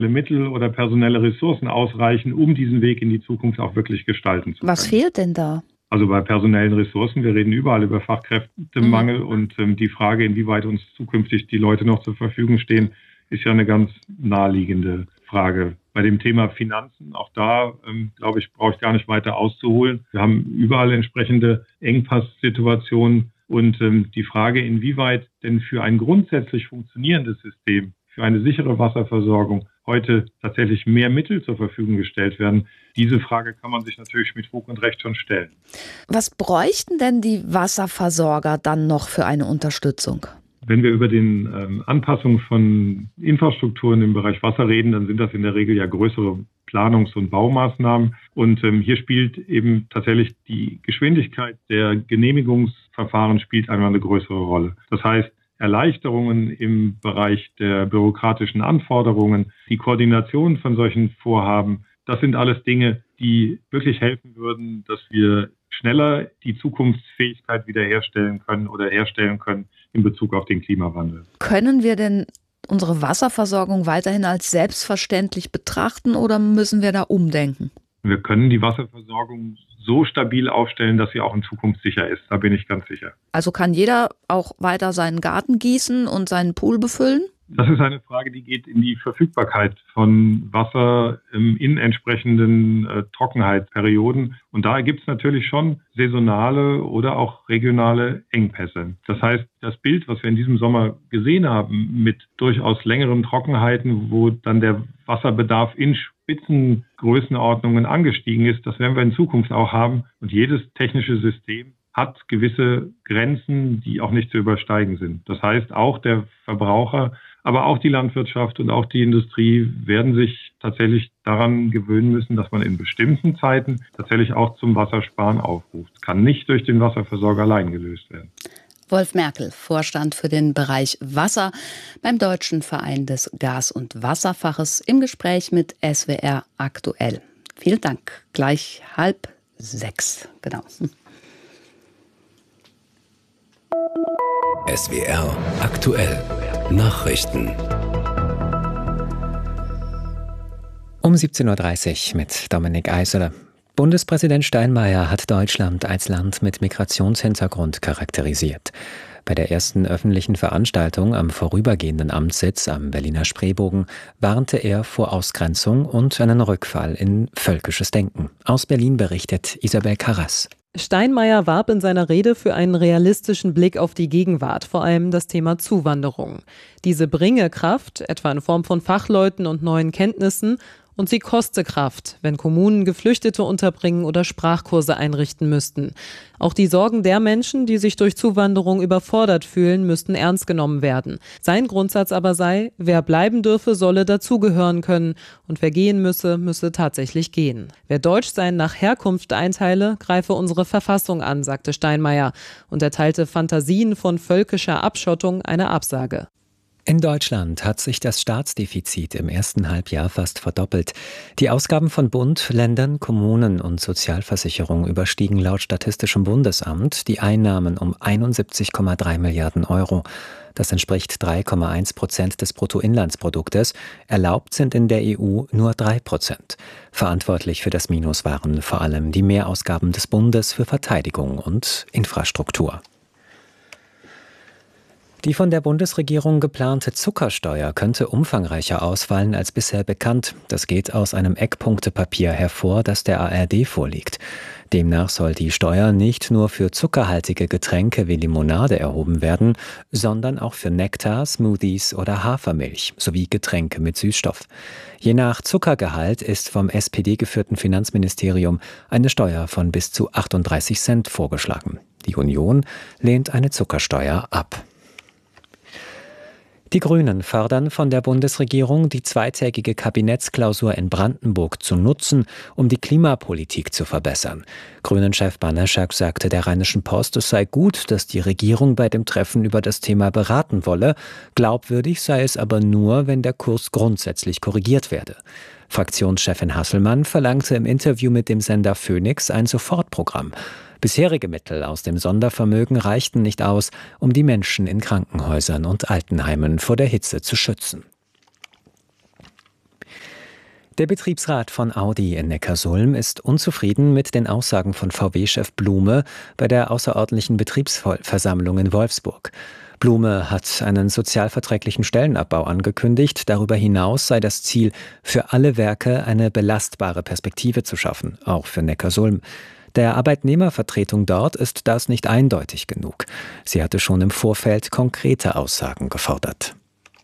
Mittel oder personelle Ressourcen ausreichen, um diesen Weg in die Zukunft auch wirklich gestalten zu können. Was fehlt denn da? Also bei personellen Ressourcen, wir reden überall über Fachkräftemangel und die Frage, inwieweit uns zukünftig die Leute noch zur Verfügung stehen, ist ja eine ganz naheliegende Frage. Bei dem Thema Finanzen, auch da, glaube ich, brauche ich gar nicht weiter auszuholen. Wir haben überall entsprechende Engpasssituationen und die Frage, inwieweit denn für ein grundsätzlich funktionierendes System, für eine sichere Wasserversorgung heute tatsächlich mehr Mittel zur Verfügung gestellt werden, diese Frage kann man sich natürlich mit Fug und Recht schon stellen. Was bräuchten denn die Wasserversorger dann noch für eine Unterstützung? Wenn wir über die Anpassung von Infrastrukturen im Bereich Wasser reden, dann sind das in der Regel ja größere Planungs- und Baumaßnahmen. Und hier spielt eben tatsächlich die Geschwindigkeit der Genehmigungsverfahren spielt einmal eine größere Rolle. Das heißt, Erleichterungen im Bereich der bürokratischen Anforderungen, die Koordination von solchen Vorhaben, das sind alles Dinge, die wirklich helfen würden, dass wir schneller die Zukunftsfähigkeit wiederherstellen können oder herstellen können in Bezug auf den Klimawandel. Können wir denn unsere Wasserversorgung weiterhin als selbstverständlich betrachten oder müssen wir da umdenken? Wir können die Wasserversorgung so stabil aufstellen, dass sie auch in Zukunft sicher ist. Da bin ich ganz sicher. Also kann jeder auch weiter seinen Garten gießen und seinen Pool befüllen? Das ist eine Frage, die geht in die Verfügbarkeit von Wasser in entsprechenden Trockenheitsperioden. Und da gibt es natürlich schon saisonale oder auch regionale Engpässe. Das heißt, das Bild, was wir in diesem Sommer gesehen haben, mit durchaus längeren Trockenheiten, wo dann der Wasserbedarf in Spitzengrößenordnungen angestiegen ist, das werden wir in Zukunft auch haben. Und jedes technische System hat gewisse Grenzen, die auch nicht zu übersteigen sind. Das heißt, auch der Verbraucher, aber auch die Landwirtschaft und auch die Industrie werden sich tatsächlich daran gewöhnen müssen, dass man in bestimmten Zeiten tatsächlich auch zum Wassersparen aufruft. Das kann nicht durch den Wasserversorger allein gelöst werden. Wolf Merkel, Vorstand für den Bereich Wasser beim Deutschen Verein des Gas- und Wasserfaches, im Gespräch mit SWR aktuell. Vielen Dank. Gleich 5:30, genau. SWR aktuell. Nachrichten. Um 17:30 Uhr mit Dominik Eisele. Bundespräsident Steinmeier hat Deutschland als Land mit Migrationshintergrund charakterisiert. Bei der ersten öffentlichen Veranstaltung am vorübergehenden Amtssitz am Berliner Spreebogen warnte er vor Ausgrenzung und einen Rückfall in völkisches Denken. Aus Berlin berichtet Isabel Karras. Steinmeier warb in seiner Rede für einen realistischen Blick auf die Gegenwart, vor allem das Thema Zuwanderung. Diese bringe Kraft, etwa in Form von Fachleuten und neuen Kenntnissen, und sie koste Kraft, wenn Kommunen Geflüchtete unterbringen oder Sprachkurse einrichten müssten. Auch die Sorgen der Menschen, die sich durch Zuwanderung überfordert fühlen, müssten ernst genommen werden. Sein Grundsatz aber sei, wer bleiben dürfe, solle dazugehören können und wer gehen müsse, müsse tatsächlich gehen. Wer Deutschsein nach Herkunft einteile, greife unsere Verfassung an, sagte Steinmeier und erteilte Fantasien von völkischer Abschottung eine Absage. In Deutschland hat sich das Staatsdefizit im ersten Halbjahr fast verdoppelt. Die Ausgaben von Bund, Ländern, Kommunen und Sozialversicherung überstiegen laut Statistischem Bundesamt die Einnahmen um 71,3 Milliarden Euro. Das entspricht 3,1% des Bruttoinlandsproduktes. Erlaubt sind in der EU nur 3%. Verantwortlich für das Minus waren vor allem die Mehrausgaben des Bundes für Verteidigung und Infrastruktur. Die von der Bundesregierung geplante Zuckersteuer könnte umfangreicher ausfallen als bisher bekannt. Das geht aus einem Eckpunktepapier hervor, das der ARD vorliegt. Demnach soll die Steuer nicht nur für zuckerhaltige Getränke wie Limonade erhoben werden, sondern auch für Nektar, Smoothies oder Hafermilch sowie Getränke mit Süßstoff. Je nach Zuckergehalt ist vom SPD-geführten Finanzministerium eine Steuer von bis zu 38 Cent vorgeschlagen. Die Union lehnt eine Zuckersteuer ab. Die Grünen fordern von der Bundesregierung, die zweitägige Kabinettsklausur in Brandenburg zu nutzen, um die Klimapolitik zu verbessern. Grünen-Chef Banaschak sagte der Rheinischen Post, es sei gut, dass die Regierung bei dem Treffen über das Thema beraten wolle. Glaubwürdig sei es aber nur, wenn der Kurs grundsätzlich korrigiert werde. Fraktionschefin Hasselmann verlangte im Interview mit dem Sender Phoenix ein Sofortprogramm. Bisherige Mittel aus dem Sondervermögen reichten nicht aus, um die Menschen in Krankenhäusern und Altenheimen vor der Hitze zu schützen. Der Betriebsrat von Audi in Neckarsulm ist unzufrieden mit den Aussagen von VW-Chef Blume bei der außerordentlichen Betriebsversammlung in Wolfsburg. Blume hat einen sozialverträglichen Stellenabbau angekündigt. Darüber hinaus sei das Ziel, für alle Werke eine belastbare Perspektive zu schaffen, auch für Neckarsulm. Der Arbeitnehmervertretung dort ist das nicht eindeutig genug. Sie hatte schon im Vorfeld konkrete Aussagen gefordert.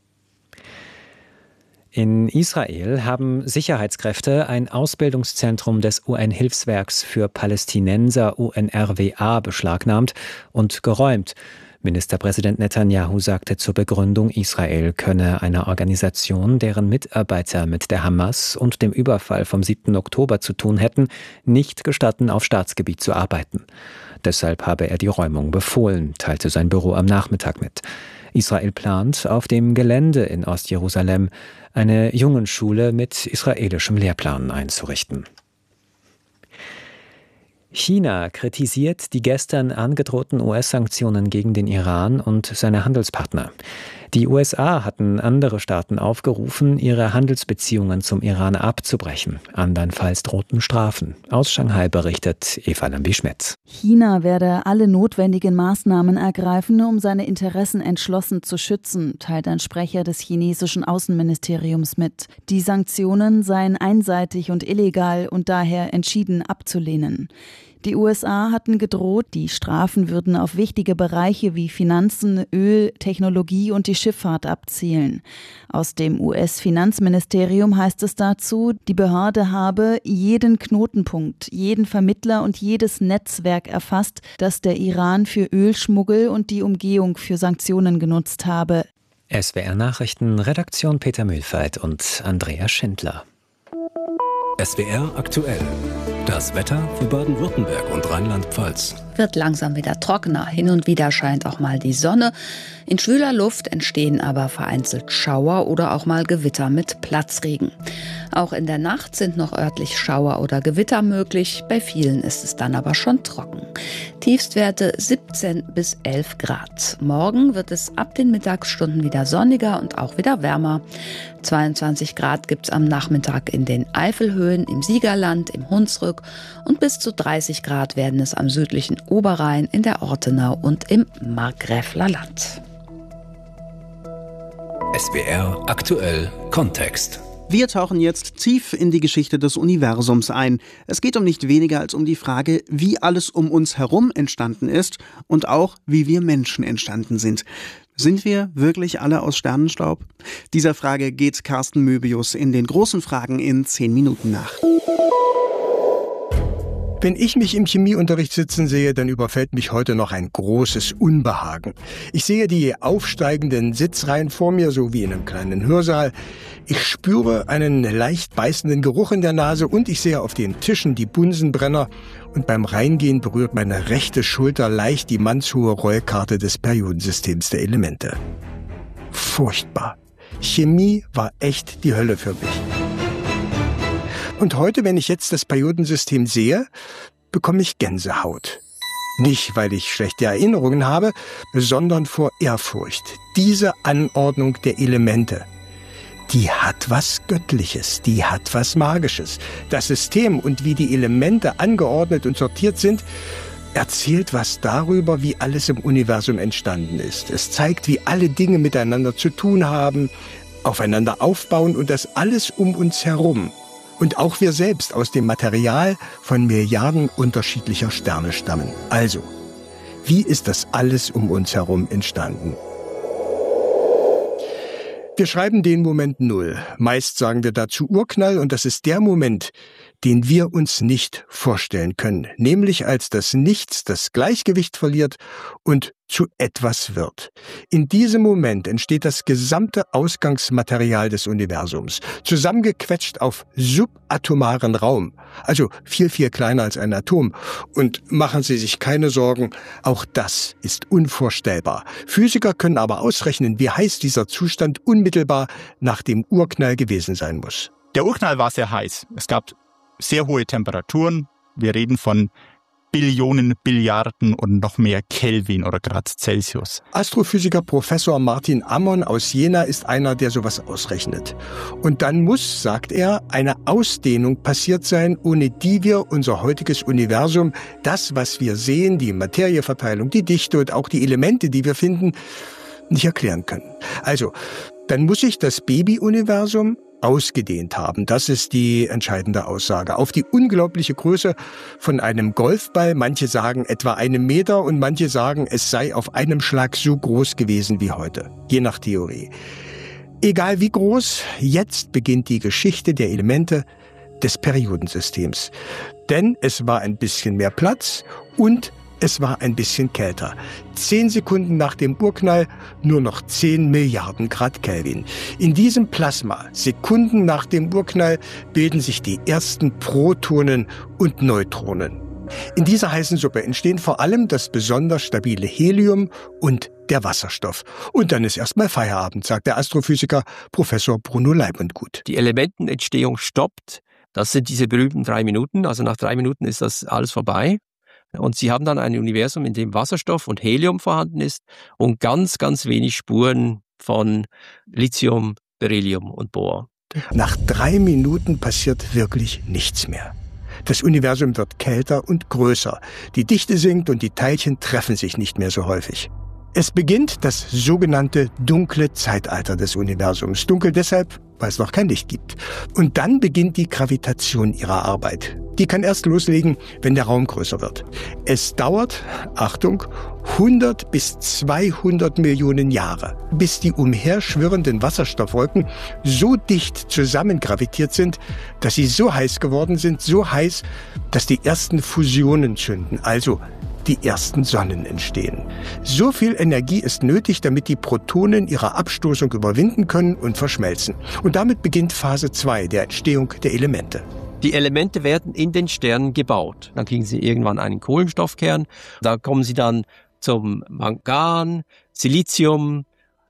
In Israel haben Sicherheitskräfte ein Ausbildungszentrum des UN-Hilfswerks für Palästinenser UNRWA beschlagnahmt und geräumt. Ministerpräsident Netanyahu sagte zur Begründung, Israel könne einer Organisation, deren Mitarbeiter mit der Hamas und dem Überfall vom 7. Oktober zu tun hätten, nicht gestatten, auf Staatsgebiet zu arbeiten. Deshalb habe er die Räumung befohlen, teilte sein Büro am Nachmittag mit. Israel plant, auf dem Gelände in Ostjerusalem eine Jungenschule mit israelischem Lehrplan einzurichten. China kritisiert die gestern angedrohten US-Sanktionen gegen den Iran und seine Handelspartner. Die USA hatten andere Staaten aufgerufen, ihre Handelsbeziehungen zum Iran abzubrechen. Andernfalls drohten Strafen. Aus Shanghai berichtet Eva Lambi-Schmitz. China werde alle notwendigen Maßnahmen ergreifen, um seine Interessen entschlossen zu schützen, teilt ein Sprecher des chinesischen Außenministeriums mit. Die Sanktionen seien einseitig und illegal und daher entschieden abzulehnen. Die USA hatten gedroht, die Strafen würden auf wichtige Bereiche wie Finanzen, Öl, Technologie und die Schifffahrt abzielen. Aus dem US-Finanzministerium heißt es dazu, die Behörde habe jeden Knotenpunkt, jeden Vermittler und jedes Netzwerk erfasst, das der Iran für Ölschmuggel und die Umgehung für Sanktionen genutzt habe. SWR Nachrichten, Redaktion Peter Mühlfeit und Andrea Schindler. SWR aktuell. Das Wetter für Baden-Württemberg und Rheinland-Pfalz. Wird langsam wieder trockener. Hin und wieder scheint auch mal die Sonne. In schwüler Luft entstehen aber vereinzelt Schauer oder auch mal Gewitter mit Platzregen. Auch in der Nacht sind noch örtlich Schauer oder Gewitter möglich. Bei vielen ist es dann aber schon trocken. Tiefstwerte 17 bis 11 Grad. Morgen wird es ab den Mittagsstunden wieder sonniger und auch wieder wärmer. 22 Grad gibt es am Nachmittag in den Eifelhöhen, im Siegerland, im Hunsrück und bis zu 30 Grad werden es am südlichen Oberrhein, in der Ortenau und im Markgräfler Land. SWR aktuell Kontext. Wir tauchen jetzt tief in die Geschichte des Universums ein. Es geht um nicht weniger als um die Frage, wie alles um uns herum entstanden ist und auch, wie wir Menschen entstanden sind. Sind wir wirklich alle aus Sternenstaub? Dieser Frage geht Carsten Möbius in den großen Fragen in 10 Minuten nach. Wenn ich mich im Chemieunterricht sitzen sehe, dann überfällt mich heute noch ein großes Unbehagen. Ich sehe die aufsteigenden Sitzreihen vor mir, so wie in einem kleinen Hörsaal. Ich spüre einen leicht beißenden Geruch in der Nase und ich sehe auf den Tischen die Bunsenbrenner. Und beim Reingehen berührt meine rechte Schulter leicht die mannshohe Rollkarte des Periodensystems der Elemente. Furchtbar. Chemie war echt die Hölle für mich. Und heute, wenn ich jetzt das Periodensystem sehe, bekomme ich Gänsehaut. Nicht, weil ich schlechte Erinnerungen habe, sondern vor Ehrfurcht. Diese Anordnung der Elemente, die hat was Göttliches, die hat was Magisches. Das System und wie die Elemente angeordnet und sortiert sind, erzählt was darüber, wie alles im Universum entstanden ist. Es zeigt, wie alle Dinge miteinander zu tun haben, aufeinander aufbauen und das alles um uns herum. Und auch wir selbst aus dem Material von Milliarden unterschiedlicher Sterne stammen. Also, wie ist das alles um uns herum entstanden? Wir schreiben den Moment Null. Meist sagen wir dazu Urknall und das ist der Moment, den wir uns nicht vorstellen können. Nämlich als das Nichts das Gleichgewicht verliert und zu etwas wird. In diesem Moment entsteht das gesamte Ausgangsmaterial des Universums, zusammengequetscht auf subatomaren Raum, also viel, viel kleiner als ein Atom. Und machen Sie sich keine Sorgen, auch das ist unvorstellbar. Physiker können aber ausrechnen, wie heiß dieser Zustand unmittelbar nach dem Urknall gewesen sein muss. Der Urknall war sehr heiß. Es gab sehr hohe Temperaturen. Wir reden von Billionen, Billiarden und noch mehr Kelvin oder Grad Celsius. Astrophysiker Professor Martin Ammon aus Jena ist einer, der sowas ausrechnet. Und dann muss, sagt er, eine Ausdehnung passiert sein, ohne die wir unser heutiges Universum, das, was wir sehen, die Materieverteilung, die Dichte und auch die Elemente, die wir finden, nicht erklären können. Also, dann muss sich das Baby-Universum ausgedehnt haben. Das ist die entscheidende Aussage. Auf die unglaubliche Größe von einem Golfball. Manche sagen etwa 1 Meter und manche sagen, es sei auf einem Schlag so groß gewesen wie heute. Je nach Theorie. Egal wie groß, jetzt beginnt die Geschichte der Elemente des Periodensystems. Denn es war ein bisschen mehr Platz und es war ein bisschen kälter. 10 Sekunden nach dem Urknall nur noch 10 Milliarden Grad Kelvin. In diesem Plasma, Sekunden nach dem Urknall, bilden sich die ersten Protonen und Neutronen. In dieser heißen Suppe entstehen vor allem das besonders stabile Helium und der Wasserstoff. Und dann ist erstmal Feierabend, sagt der Astrophysiker Professor Bruno Leibundgut. Die Elementenentstehung stoppt. Das sind diese berühmten 3 Minuten. Also nach 3 Minuten ist das alles vorbei. Und sie haben dann ein Universum, in dem Wasserstoff und Helium vorhanden ist und ganz, ganz wenig Spuren von Lithium, Beryllium und Bohr. Nach 3 Minuten passiert wirklich nichts mehr. Das Universum wird kälter und größer. Die Dichte sinkt und die Teilchen treffen sich nicht mehr so häufig. Es beginnt das sogenannte dunkle Zeitalter des Universums. Dunkel deshalb, weil es noch kein Licht gibt. Und dann beginnt die Gravitation ihrer Arbeit. Die kann erst loslegen, wenn der Raum größer wird. Es dauert, Achtung, 100 bis 200 Millionen Jahre, bis die umherschwirrenden Wasserstoffwolken so dicht zusammengravitiert sind, dass sie so heiß geworden sind, so heiß, dass die ersten Fusionen zünden, also die ersten Sonnen entstehen. So viel Energie ist nötig, damit die Protonen ihre Abstoßung überwinden können und verschmelzen. Und damit beginnt Phase 2 der Entstehung der Elemente. Die Elemente werden in den Sternen gebaut. Dann kriegen sie irgendwann einen Kohlenstoffkern. Da kommen sie dann zum Mangan, Silizium,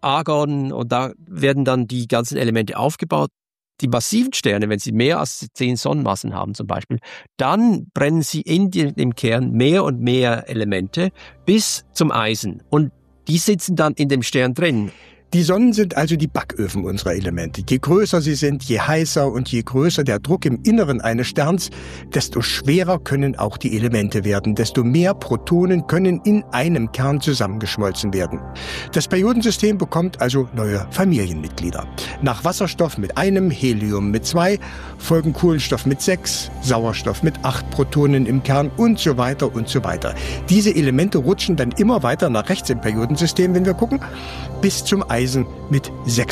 Argon und da werden dann die ganzen Elemente aufgebaut. Die massiven Sterne, wenn sie mehr als 10 Sonnenmassen haben zum Beispiel, dann brennen sie in dem Kern mehr und mehr Elemente bis zum Eisen. Und die sitzen dann in dem Stern drin. Die Sonnen sind also die Backöfen unserer Elemente. Je größer sie sind, je heißer und je größer der Druck im Inneren eines Sterns, desto schwerer können auch die Elemente werden, desto mehr Protonen können in einem Kern zusammengeschmolzen werden. Das Periodensystem bekommt also neue Familienmitglieder. Nach Wasserstoff mit 1, Helium mit 2, folgen Kohlenstoff mit 6, Sauerstoff mit 8 Protonen im Kern und so weiter und so weiter. Diese Elemente rutschen dann immer weiter nach rechts im Periodensystem, wenn wir gucken, bis zum Eisen mit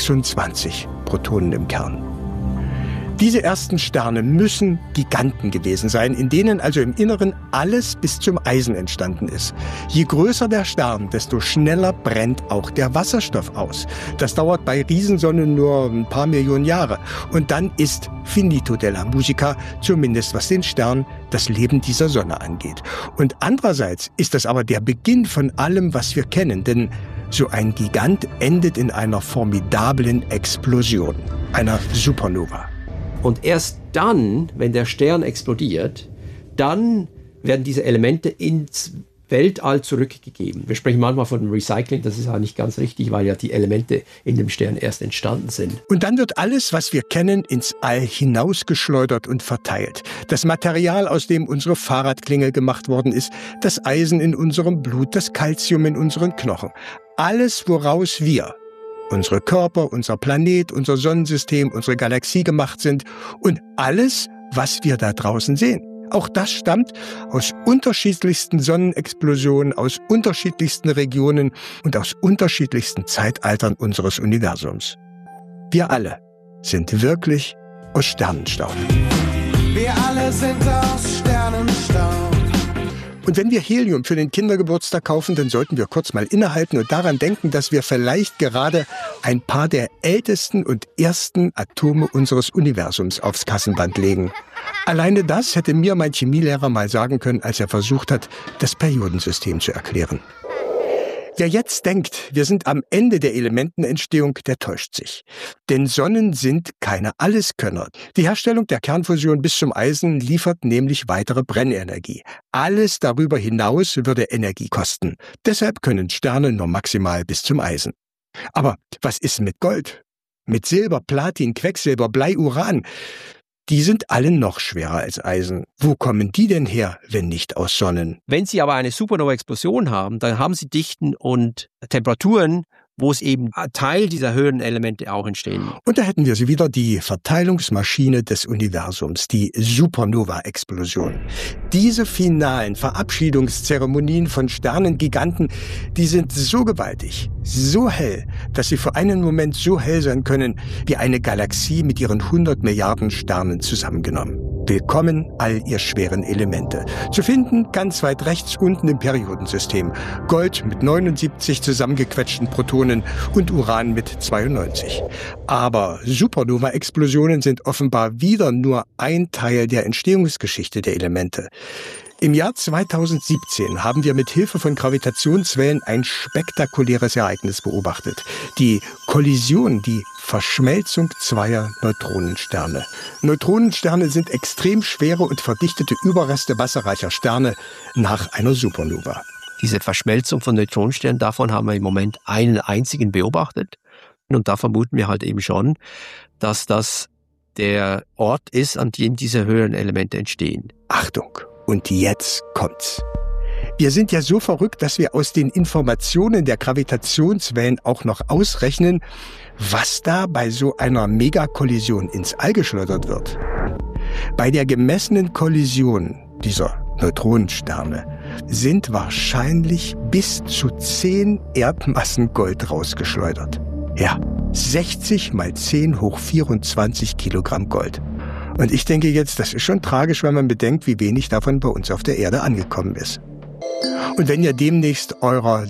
26 Protonen im Kern. Diese ersten Sterne müssen Giganten gewesen sein, in denen also im Inneren alles bis zum Eisen entstanden ist. Je größer der Stern, desto schneller brennt auch der Wasserstoff aus. Das dauert bei Riesensonnen nur ein paar Millionen Jahre. Und dann ist finito della musica, zumindest was den Stern, das Leben dieser Sonne angeht. Und andererseits ist das aber der Beginn von allem, was wir kennen, denn so ein Gigant endet in einer formidablen Explosion, einer Supernova. Und erst dann, wenn der Stern explodiert, dann werden diese Elemente ins Weltall zurückgegeben. Wir sprechen manchmal von dem Recycling, das ist ja nicht ganz richtig, weil ja die Elemente in dem Stern erst entstanden sind. Und dann wird alles, was wir kennen, ins All hinausgeschleudert und verteilt. Das Material, aus dem unsere Fahrradklingel gemacht worden ist, das Eisen in unserem Blut, das Calcium in unseren Knochen. Alles, woraus wir, unsere Körper, unser Planet, unser Sonnensystem, unsere Galaxie gemacht sind und alles, was wir da draußen sehen. Auch das stammt aus unterschiedlichsten Sonnenexplosionen, aus unterschiedlichsten Regionen und aus unterschiedlichsten Zeitaltern unseres Universums. Wir alle sind wirklich aus Sternenstaub. Wir alle sind aus Sternenstaub. Und wenn wir Helium für den Kindergeburtstag kaufen, dann sollten wir kurz mal innehalten und daran denken, dass wir vielleicht gerade ein paar der ältesten und ersten Atome unseres Universums aufs Kassenband legen. Alleine das hätte mir mein Chemielehrer mal sagen können, als er versucht hat, das Periodensystem zu erklären. Wer jetzt denkt, wir sind am Ende der Elementenentstehung, der täuscht sich. Denn Sonnen sind keine Alleskönner. Die Herstellung der Kernfusion bis zum Eisen liefert nämlich weitere Brennenergie. Alles darüber hinaus würde Energie kosten. Deshalb können Sterne nur maximal bis zum Eisen. Aber was ist mit Gold? Mit Silber, Platin, Quecksilber, Blei, Uran? Die sind alle noch schwerer als Eisen. Wo kommen die denn her, wenn nicht aus Sonnen? Wenn Sie aber eine Supernova-Explosion haben, dann haben Sie Dichten und Temperaturen, wo es eben Teil dieser höheren Elemente auch entstehen. Und da hätten wir sie wieder, die Verteilungsmaschine des Universums, die Supernova-Explosion. Diese finalen Verabschiedungszeremonien von Sternengiganten, die sind so gewaltig, so hell, dass sie für einen Moment so hell sein können, wie eine Galaxie mit ihren 100 Milliarden Sternen zusammengenommen. Willkommen all ihr schweren Elemente. Zu finden ganz weit rechts unten im Periodensystem. Gold mit 79 zusammengequetschten Protonen und Uran mit 92. Aber Supernova-Explosionen sind offenbar wieder nur ein Teil der Entstehungsgeschichte der Elemente. Im Jahr 2017 haben wir mit Hilfe von Gravitationswellen ein spektakuläres Ereignis beobachtet. Die Kollision, die Verschmelzung zweier Neutronensterne. Neutronensterne sind extrem schwere und verdichtete Überreste wasserreicher Sterne nach einer Supernova. Diese Verschmelzung von Neutronensternen, davon haben wir im Moment einen einzigen beobachtet. Und da vermuten wir halt eben schon, dass das der Ort ist, an dem diese höheren Elemente entstehen. Achtung! Und jetzt kommt's. Wir sind ja so verrückt, dass wir aus den Informationen der Gravitationswellen auch noch ausrechnen, was da bei so einer Megakollision ins All geschleudert wird. Bei der gemessenen Kollision dieser Neutronensterne sind wahrscheinlich bis zu 10 Erdmassen Gold rausgeschleudert. Ja, 60 mal 10 hoch 24 Kilogramm Gold. Und ich denke jetzt, das ist schon tragisch, wenn man bedenkt, wie wenig davon bei uns auf der Erde angekommen ist. Und wenn ihr demnächst eurem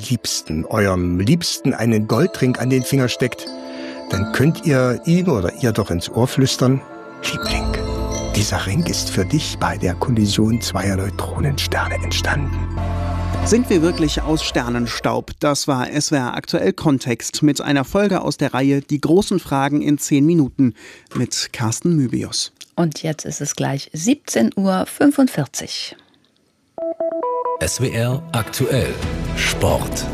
Liebsten einen Goldring an den Finger steckt, dann könnt ihr ihm oder ihr doch ins Ohr flüstern: Liebling, dieser Ring ist für dich bei der Kollision zweier Neutronensterne entstanden. Sind wir wirklich aus Sternenstaub? Das war SWR aktuell Kontext mit einer Folge aus der Reihe Die großen Fragen in 10 Minuten mit Carsten Mybius. Und jetzt ist es gleich 17:45 Uhr. SWR aktuell Sport.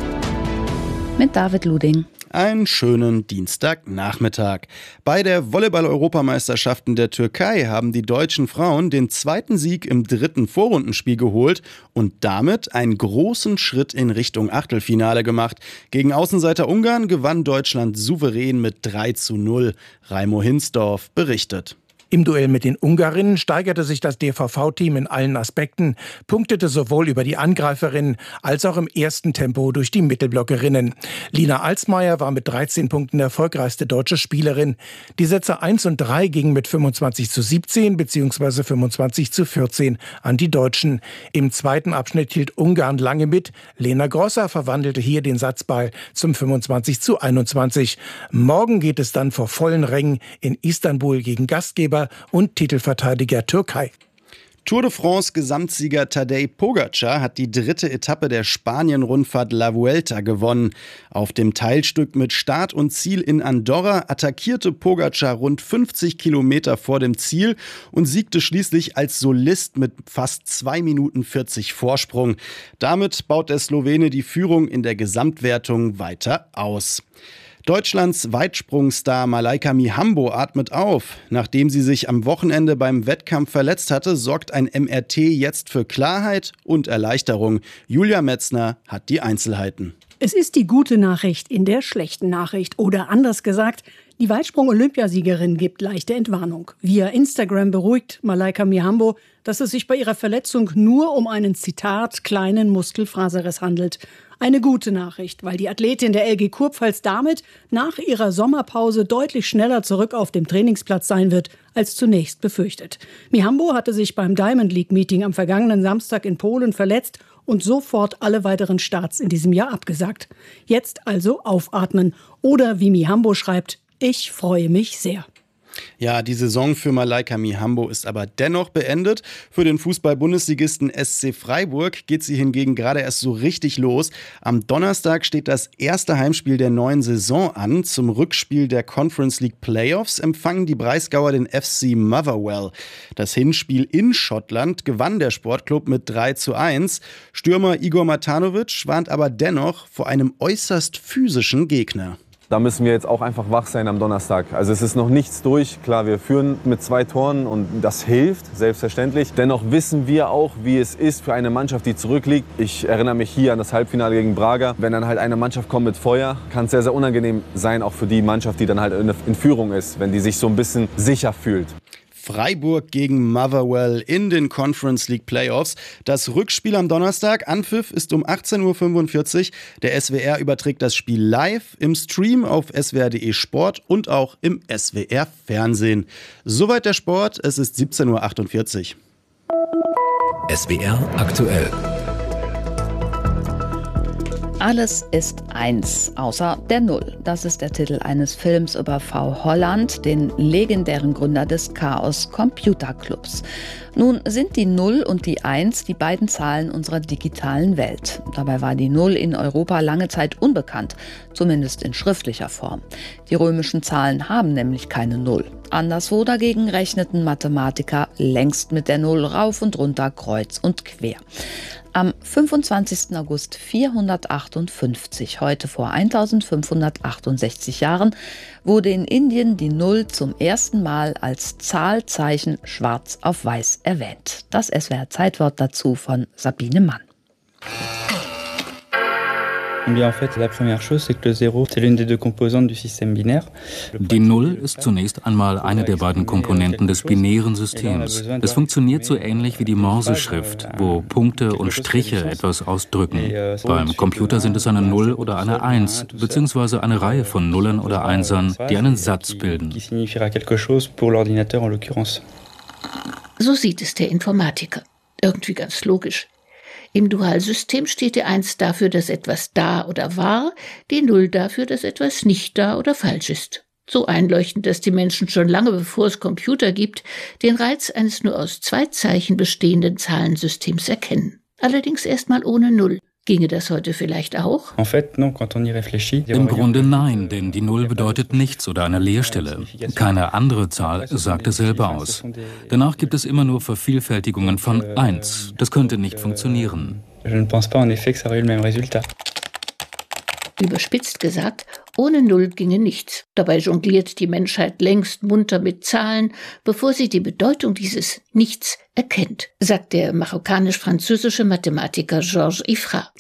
Mit David Luding. Einen schönen Dienstagnachmittag. Bei der Volleyball-Europameisterschaften der Türkei haben die deutschen Frauen den zweiten Sieg im 3. Vorrundenspiel geholt und damit einen großen Schritt in Richtung Achtelfinale gemacht. Gegen Außenseiter Ungarn gewann Deutschland souverän mit 3:0. Raimo Hinsdorf berichtet. Im Duell mit den Ungarinnen steigerte sich das DVV-Team in allen Aspekten, punktete sowohl über die Angreiferinnen als auch im ersten Tempo durch die Mittelblockerinnen. Lina Alsmeier war mit 13 Punkten erfolgreichste deutsche Spielerin. Die Sätze 1 und 3 gingen mit 25:17 bzw. 25:14 an die Deutschen. Im zweiten Abschnitt hielt Ungarn lange mit. Lena Grosser verwandelte hier den Satzball zum 25:21. Morgen geht es dann vor vollen Rängen in Istanbul gegen Gastgeber und Titelverteidiger Türkei. Tour de France Gesamtsieger Tadej Pogačar hat die 3. Etappe der Spanien-Rundfahrt La Vuelta gewonnen. Auf dem Teilstück mit Start und Ziel in Andorra attackierte Pogačar rund 50 Kilometer vor dem Ziel und siegte schließlich als Solist mit fast 2 Minuten 40 Vorsprung. Damit baut der Slowene die Führung in der Gesamtwertung weiter aus. Deutschlands Weitsprungstar Malaika Mihambo atmet auf. Nachdem sie sich am Wochenende beim Wettkampf verletzt hatte, sorgt ein MRT jetzt für Klarheit und Erleichterung. Julia Metzner hat die Einzelheiten. Es ist die gute Nachricht in der schlechten Nachricht. Oder anders gesagt, die Weitsprung-Olympiasiegerin gibt leichte Entwarnung. Via Instagram beruhigt Malaika Mihambo, dass es sich bei ihrer Verletzung nur um einen, Zitat, kleinen Muskelfaserriss handelt. Eine gute Nachricht, weil die Athletin der LG Kurpfalz damit nach ihrer Sommerpause deutlich schneller zurück auf dem Trainingsplatz sein wird, als zunächst befürchtet. Mihambo hatte sich beim Diamond League Meeting am vergangenen Samstag in Polen verletzt und sofort alle weiteren Starts in diesem Jahr abgesagt. Jetzt also aufatmen. Oder wie Mihambo schreibt: Ich freue mich sehr. Ja, die Saison für Malaika Mihambo ist aber dennoch beendet. Für den Fußball-Bundesligisten SC Freiburg geht sie hingegen gerade erst so richtig los. Am Donnerstag steht das erste Heimspiel der neuen Saison an. Zum Rückspiel der Conference League Playoffs empfangen die Breisgauer den FC Motherwell. Das Hinspiel in Schottland gewann der Sportclub mit 3:1. Stürmer Igor Matanovic warnt aber dennoch vor einem äußerst physischen Gegner. Da müssen wir jetzt auch einfach wach sein am Donnerstag. Also es ist noch nichts durch. Klar, wir führen mit 2 Toren und das hilft, selbstverständlich. Dennoch wissen wir auch, wie es ist für eine Mannschaft, die zurückliegt. Ich erinnere mich hier an das Halbfinale gegen Braga. Wenn dann halt eine Mannschaft kommt mit Feuer, kann es sehr, sehr unangenehm sein, auch für die Mannschaft, die dann halt in Führung ist, wenn die sich so ein bisschen sicher fühlt. Freiburg gegen Motherwell in den Conference League Playoffs. Das Rückspiel am Donnerstag, Anpfiff ist um 18:45 Uhr. Der SWR überträgt das Spiel live im Stream auf swr.de Sport und auch im SWR Fernsehen. Soweit der Sport, es ist 17:48 Uhr. SWR aktuell. Alles ist eins, außer der Null. Das ist der Titel eines Films über V. Holland, den legendären Gründer des Chaos Computer Clubs. Nun sind die 0 und die 1 die beiden Zahlen unserer digitalen Welt. Dabei war die 0 in Europa lange Zeit unbekannt, zumindest in schriftlicher Form. Die römischen Zahlen haben nämlich keine 0. Anderswo dagegen rechneten Mathematiker längst mit der 0 rauf und runter, kreuz und quer. Am 25. August 458, heute vor 1568 Jahren, wurde in Indien die 0 zum ersten Mal als Zahlzeichen schwarz auf weiß erwähnt. Das SWR-Zeitwort dazu von Sabine Mann. Die Null ist zunächst einmal eine der beiden Komponenten des binären Systems. Es funktioniert so ähnlich wie die Morseschrift, wo Punkte und Striche etwas ausdrücken. Beim Computer sind es eine 0 oder eine 1, beziehungsweise eine Reihe von Nullen oder Einsern, die einen Satz bilden. So sieht es der Informatiker. Irgendwie ganz logisch. Im Dualsystem steht die 1 dafür, dass etwas da oder war, die 0 dafür, dass etwas nicht da oder falsch ist. So einleuchtend, dass die Menschen schon lange bevor es Computer gibt, den Reiz eines nur aus 2 Zeichen bestehenden Zahlensystems erkennen. Allerdings erstmal ohne 0. Ginge das heute vielleicht auch? Im Grunde nein, denn die 0 bedeutet nichts oder eine Leerstelle. Keine andere Zahl sagt dasselbe aus. Danach gibt es immer nur Vervielfältigungen von 1. Das könnte nicht funktionieren. Überspitzt gesagt, ohne 0 ginge nichts. Dabei jongliert die Menschheit längst munter mit Zahlen, bevor sie die Bedeutung dieses Nichts erkennt, sagt der marokkanisch-französische Mathematiker Georges Ifra.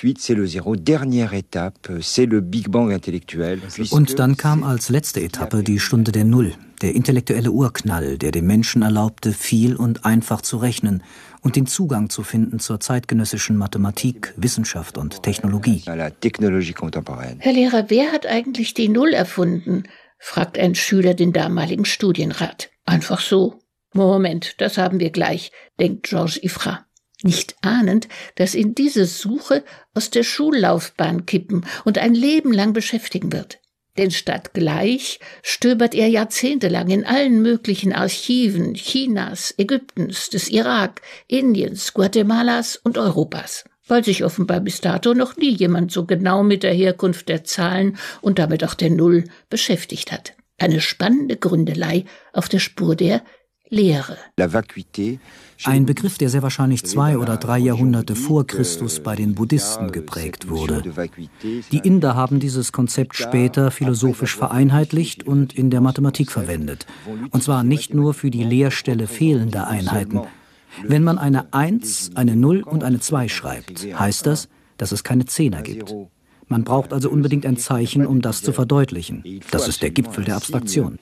Und dann kam als letzte Etappe die Stunde der Null, der intellektuelle Urknall, der dem Menschen erlaubte, viel und einfach zu rechnen und den Zugang zu finden zur zeitgenössischen Mathematik, Wissenschaft und Technologie. Herr Lehrer, wer hat eigentlich die 0 erfunden? Fragt ein Schüler den damaligen Studienrat. Einfach so. Moment, das haben wir gleich, denkt Georges Ifra. Nicht ahnend, dass ihn diese Suche aus der Schullaufbahn kippen und ein Leben lang beschäftigen wird. Denn statt gleich stöbert er jahrzehntelang in allen möglichen Archiven Chinas, Ägyptens, des Irak, Indiens, Guatemalas und Europas, weil sich offenbar bis dato noch nie jemand so genau mit der Herkunft der Zahlen und damit auch der 0 beschäftigt hat. Eine spannende Gründelei auf der Spur der Lehre. Ein Begriff, der sehr wahrscheinlich 2 oder 3 Jahrhunderte vor Christus bei den Buddhisten geprägt wurde. Die Inder haben dieses Konzept später philosophisch vereinheitlicht und in der Mathematik verwendet. Und zwar nicht nur für die Leerstelle fehlender Einheiten. Wenn man eine 1, eine 0 und eine 2 schreibt, heißt das, dass es keine Zehner gibt. Man braucht also unbedingt ein Zeichen, um das zu verdeutlichen. Das ist der Gipfel der Abstraktion.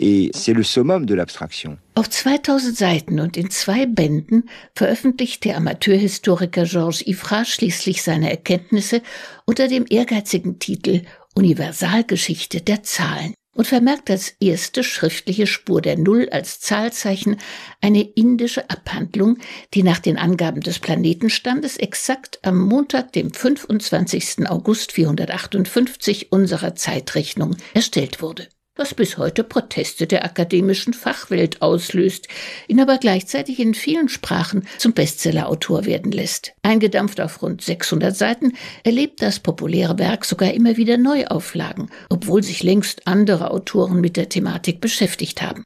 Auf 2000 Seiten und in 2 Bänden veröffentlicht der Amateurhistoriker Georges Ifra schließlich seine Erkenntnisse unter dem ehrgeizigen Titel Universalgeschichte der Zahlen und vermerkt als erste schriftliche Spur der 0 als Zahlzeichen eine indische Abhandlung, die nach den Angaben des Planetenstandes exakt am Montag, dem 25. August 458 unserer Zeitrechnung erstellt wurde. was bis heute Proteste der akademischen Fachwelt auslöst, ihn aber gleichzeitig in vielen Sprachen zum Bestsellerautor werden lässt. Eingedampft auf rund 600 Seiten erlebt das populäre Werk sogar immer wieder Neuauflagen, obwohl sich längst andere Autoren mit der Thematik beschäftigt haben.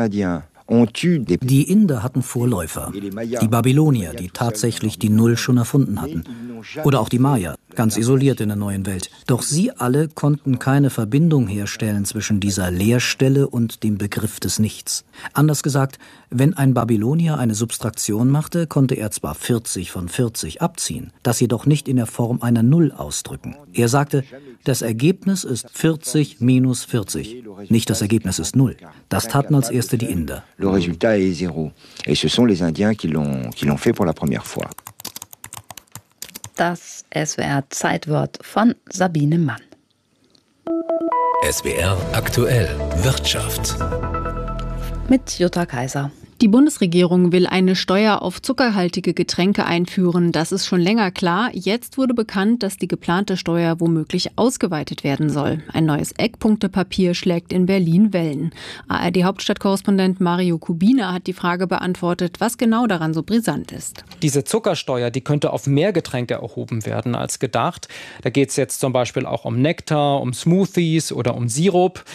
Die Inder hatten Vorläufer, die Babylonier, die tatsächlich die Null schon erfunden hatten. Oder auch die Maya, ganz isoliert in der neuen Welt. Doch sie alle konnten keine Verbindung herstellen zwischen dieser Leerstelle und dem Begriff des Nichts. Anders gesagt, wenn ein Babylonier eine Subtraktion machte, konnte er zwar 40 von 40 abziehen, das jedoch nicht in der Form einer Null ausdrücken. Er sagte, das Ergebnis ist 40 minus 40, nicht das Ergebnis ist 0. Das taten als erste die Inder. Le résultat est 0. Et ce sont les Indiens qui l'ont fait pour la première fois. Das SWR-Zeitwort von Sabine Mann. SWR aktuell Wirtschaft. Mit Jutta Kaiser. Die Bundesregierung will eine Steuer auf zuckerhaltige Getränke einführen. Das ist schon länger klar. Jetzt wurde bekannt, dass die geplante Steuer womöglich ausgeweitet werden soll. Ein neues Eckpunktepapier schlägt in Berlin Wellen. ARD-Hauptstadtkorrespondent Mario Kubina hat die Frage beantwortet, was genau daran so brisant ist. Diese Zuckersteuer, die könnte auf mehr Getränke erhoben werden als gedacht. Da geht es jetzt zum Beispiel auch um Nektar, um Smoothies oder um Sirup.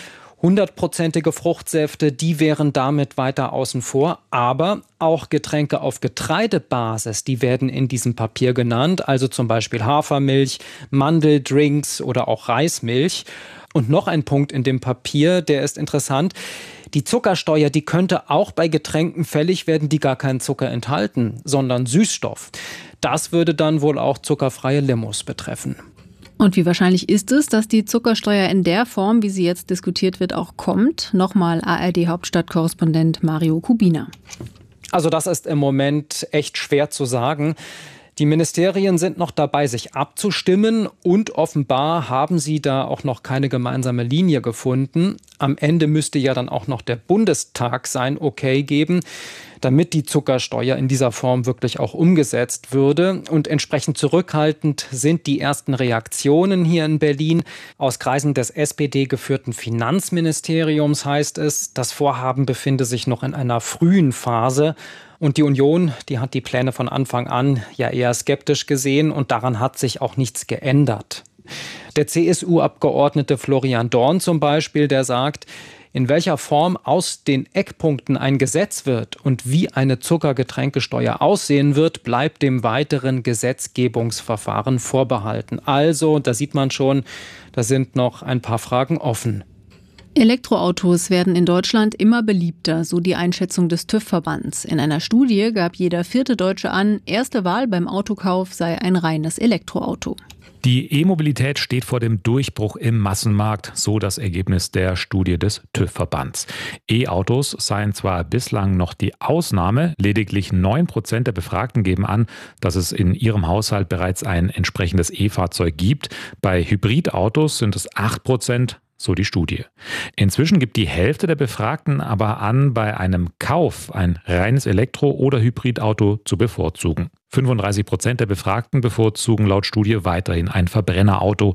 100%ige Fruchtsäfte, die wären damit weiter außen vor. Aber auch Getränke auf Getreidebasis, die werden in diesem Papier genannt. Also zum Beispiel Hafermilch, Mandeldrinks oder auch Reismilch. Und noch ein Punkt in dem Papier, der ist interessant. Die Zuckersteuer, die könnte auch bei Getränken fällig werden, die gar keinen Zucker enthalten, sondern Süßstoff. Das würde dann wohl auch zuckerfreie Limos betreffen. Und wie wahrscheinlich ist es, dass die Zuckersteuer in der Form, wie sie jetzt diskutiert wird, auch kommt? Nochmal ARD-Hauptstadtkorrespondent Mario Kubina. Also das ist im Moment echt schwer zu sagen. Die Ministerien sind noch dabei, sich abzustimmen und offenbar haben sie da auch noch keine gemeinsame Linie gefunden. Am Ende müsste ja dann auch noch der Bundestag sein Okay geben, damit die Zuckersteuer in dieser Form wirklich auch umgesetzt würde. Und entsprechend zurückhaltend sind die ersten Reaktionen hier in Berlin. Aus Kreisen des SPD-geführten Finanzministeriums heißt es, das Vorhaben befinde sich noch in einer frühen Phase. Und die Union, die hat die Pläne von Anfang an ja eher skeptisch gesehen und daran hat sich auch nichts geändert. Der CSU-Abgeordnete Florian Dorn zum Beispiel, der sagt, in welcher Form aus den Eckpunkten ein Gesetz wird und wie eine Zuckergetränkesteuer aussehen wird, bleibt dem weiteren Gesetzgebungsverfahren vorbehalten. Also, da sieht man schon, da sind noch ein paar Fragen offen. Elektroautos werden in Deutschland immer beliebter, so die Einschätzung des TÜV-Verbands. In einer Studie gab jeder 4. Deutsche an, erste Wahl beim Autokauf sei ein reines Elektroauto. Die E-Mobilität steht vor dem Durchbruch im Massenmarkt, so das Ergebnis der Studie des TÜV-Verbands. E-Autos seien zwar bislang noch die Ausnahme, lediglich 9% der Befragten geben an, dass es in ihrem Haushalt bereits ein entsprechendes E-Fahrzeug gibt. Bei Hybridautos sind es 8%. So die Studie. Inzwischen gibt die Hälfte der Befragten aber an, bei einem Kauf ein reines Elektro- oder Hybridauto zu bevorzugen. 35% der Befragten bevorzugen laut Studie weiterhin ein Verbrennerauto,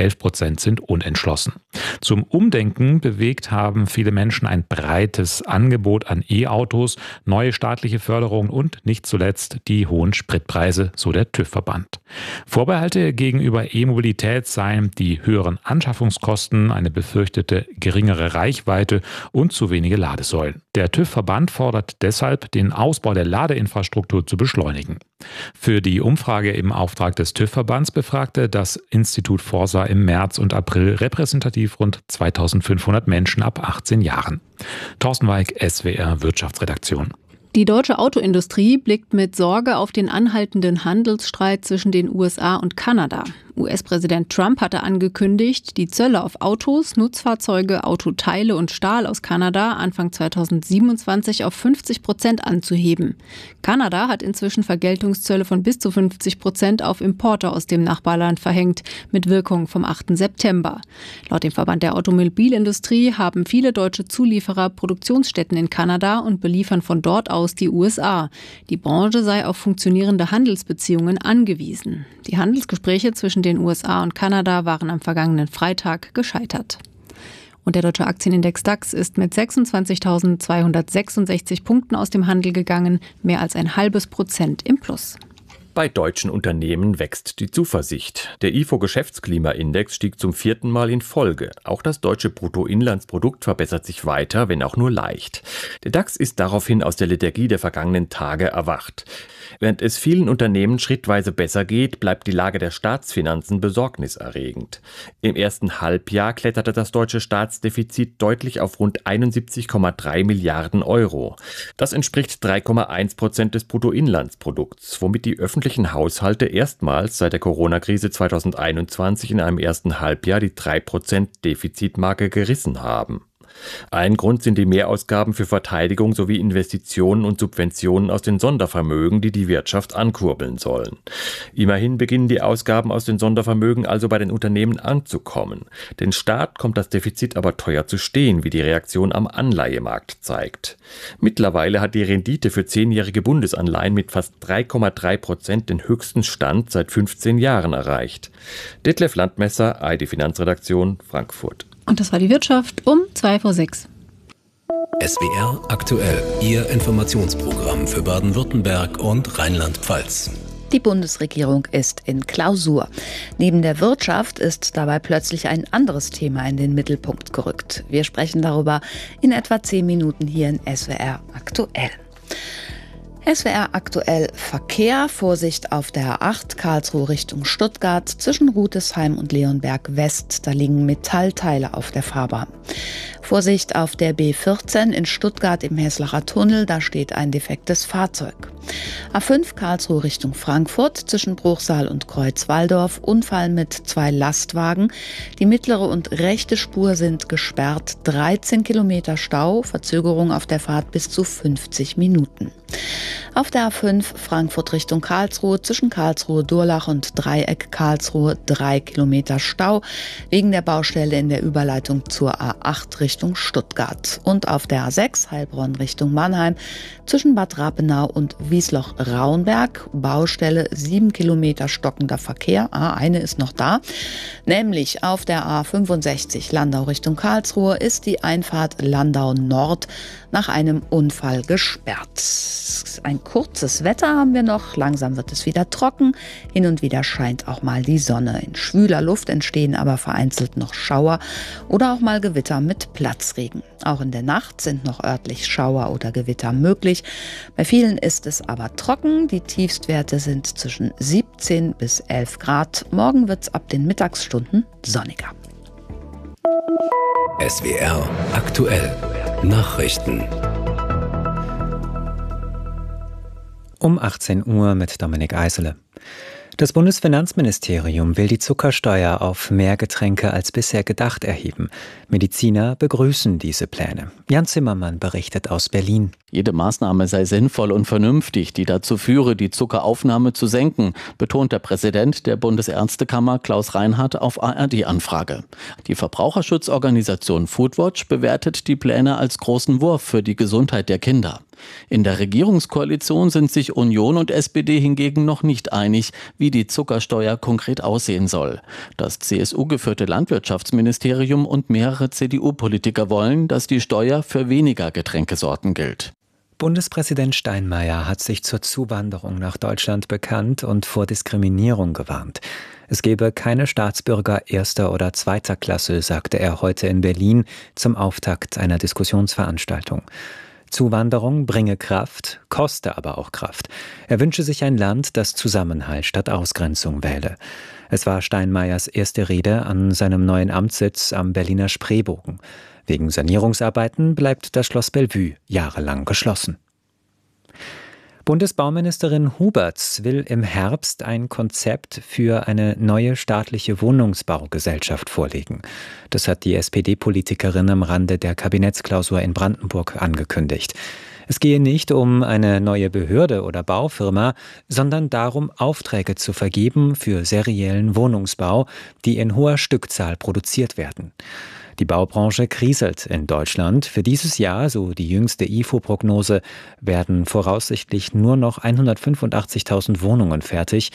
11% sind unentschlossen. Zum Umdenken bewegt haben viele Menschen ein breites Angebot an E-Autos, neue staatliche Förderungen und nicht zuletzt die hohen Spritpreise, so der TÜV-Verband. Vorbehalte gegenüber E-Mobilität seien die höheren Anschaffungskosten, eine befürchtete geringere Reichweite und zu wenige Ladesäulen. Der TÜV-Verband fordert deshalb, den Ausbau der Ladeinfrastruktur zu beschleunigen. Für die Umfrage im Auftrag des TÜV-Verbands befragte das Institut Forsa im März und April repräsentativ rund 2500 Menschen ab 18 Jahren. Thorsten Weig, SWR Wirtschaftsredaktion. Die deutsche Autoindustrie blickt mit Sorge auf den anhaltenden Handelsstreit zwischen den USA und Kanada. US-Präsident Trump hatte angekündigt, die Zölle auf Autos, Nutzfahrzeuge, Autoteile und Stahl aus Kanada Anfang 2027 auf 50% anzuheben. Kanada hat inzwischen Vergeltungszölle von bis zu 50% auf Importe aus dem Nachbarland verhängt, mit Wirkung vom 8. September. Laut dem Verband der Automobilindustrie haben viele deutsche Zulieferer Produktionsstätten in Kanada und beliefern von dort aus die USA. Die Branche sei auf funktionierende Handelsbeziehungen angewiesen. Die Handelsgespräche zwischen den USA und Kanada waren am vergangenen Freitag gescheitert. Und der deutsche Aktienindex DAX ist mit 26.266 Punkten aus dem Handel gegangen, mehr als 0,5% im Plus. Bei deutschen Unternehmen wächst die Zuversicht. Der IFO-Geschäftsklimaindex stieg zum 4. Mal in Folge. Auch das deutsche Bruttoinlandsprodukt verbessert sich weiter, wenn auch nur leicht. Der DAX ist daraufhin aus der Lethargie der vergangenen Tage erwacht. Während es vielen Unternehmen schrittweise besser geht, bleibt die Lage der Staatsfinanzen besorgniserregend. Im ersten Halbjahr kletterte das deutsche Staatsdefizit deutlich auf rund 71,3 Milliarden Euro. Das entspricht 3,1% des Bruttoinlandsprodukts, womit die öffentlichen Haushalte erstmals seit der Corona-Krise 2021 in einem ersten Halbjahr die 3% Defizitmarke gerissen haben. Ein Grund sind die Mehrausgaben für Verteidigung sowie Investitionen und Subventionen aus den Sondervermögen, die die Wirtschaft ankurbeln sollen. Immerhin beginnen die Ausgaben aus den Sondervermögen also bei den Unternehmen anzukommen. Den Staat kommt das Defizit aber teuer zu stehen, wie die Reaktion am Anleihemarkt zeigt. Mittlerweile hat die Rendite für 10-jährige Bundesanleihen mit fast 3,3% den höchsten Stand seit 15 Jahren erreicht. Detlef Landmesser, ARD Finanzredaktion, Frankfurt. Und das war die Wirtschaft um 5:05. SWR aktuell, Ihr Informationsprogramm für Baden-Württemberg und Rheinland-Pfalz. Die Bundesregierung ist in Klausur. Neben der Wirtschaft ist dabei plötzlich ein anderes Thema in den Mittelpunkt gerückt. Wir sprechen darüber in etwa 10 Minuten hier in SWR aktuell. SWR aktuell Verkehr, Vorsicht auf der A8 Karlsruhe Richtung Stuttgart zwischen Rudesheim und Leonberg West, da liegen Metallteile auf der Fahrbahn. Vorsicht auf der B14 in Stuttgart im Heslacher Tunnel, da steht ein defektes Fahrzeug. A5 Karlsruhe Richtung Frankfurt zwischen Bruchsal und Kreuzwaldorf, Unfall mit 2 Lastwagen. Die mittlere und rechte Spur sind gesperrt, 13 Kilometer Stau, Verzögerung auf der Fahrt bis zu 50 Minuten. Auf der A5 Frankfurt Richtung Karlsruhe zwischen Karlsruhe-Durlach und Dreieck Karlsruhe 3 Kilometer Stau wegen der Baustelle in der Überleitung zur A8 Richtung Stuttgart. Und auf der A6 Heilbronn Richtung Mannheim zwischen Bad Rappenau und Wiesloch-Raunberg Baustelle 7 Kilometer stockender Verkehr. Eine ist noch da, nämlich auf der A65 Landau Richtung Karlsruhe ist die Einfahrt Landau Nord nach einem Unfall gesperrt. Ein kurzes Wetter haben wir noch, langsam wird es wieder trocken, hin und wieder scheint auch mal die Sonne. In schwüler Luft entstehen aber vereinzelt noch Schauer oder auch mal Gewitter mit Platzregen. Auch in der Nacht sind noch örtlich Schauer oder Gewitter möglich. Bei vielen ist es aber trocken, die Tiefstwerte sind zwischen 17 bis 11 Grad. Morgen wird es ab den Mittagsstunden sonniger. SWR aktuell Nachrichten. Um 18 Uhr mit Dominik Eisele. Das Bundesfinanzministerium will die Zuckersteuer auf mehr Getränke als bisher gedacht erheben. Mediziner begrüßen diese Pläne. Jan Zimmermann berichtet aus Berlin. Jede Maßnahme sei sinnvoll und vernünftig, die dazu führe, die Zuckeraufnahme zu senken, betont der Präsident der Bundesärztekammer Klaus Reinhardt auf ARD-Anfrage. Die Verbraucherschutzorganisation Foodwatch bewertet die Pläne als großen Wurf für die Gesundheit der Kinder. In der Regierungskoalition sind sich Union und SPD hingegen noch nicht einig, wie die Zuckersteuer konkret aussehen soll. Das CSU-geführte Landwirtschaftsministerium und mehrere CDU-Politiker wollen, dass die Steuer für weniger Getränkesorten gilt. Bundespräsident Steinmeier hat sich zur Zuwanderung nach Deutschland bekannt und vor Diskriminierung gewarnt. Es gebe keine Staatsbürger erster oder zweiter Klasse, sagte er heute in Berlin zum Auftakt einer Diskussionsveranstaltung. Zuwanderung bringe Kraft, koste aber auch Kraft. Er wünsche sich ein Land, das Zusammenhalt statt Ausgrenzung wähle. Es war Steinmeiers erste Rede an seinem neuen Amtssitz am Berliner Spreebogen. Wegen Sanierungsarbeiten bleibt das Schloss Bellevue jahrelang geschlossen. Bundesbauministerin Huberts will im Herbst ein Konzept für eine neue staatliche Wohnungsbaugesellschaft vorlegen. Das hat die SPD-Politikerin am Rande der Kabinettsklausur in Brandenburg angekündigt. Es gehe nicht um eine neue Behörde oder Baufirma, sondern darum, Aufträge zu vergeben für seriellen Wohnungsbau, die in hoher Stückzahl produziert werden. Die Baubranche kriselt in Deutschland. Für dieses Jahr, so die jüngste IFO-Prognose, werden voraussichtlich nur noch 185.000 Wohnungen fertig,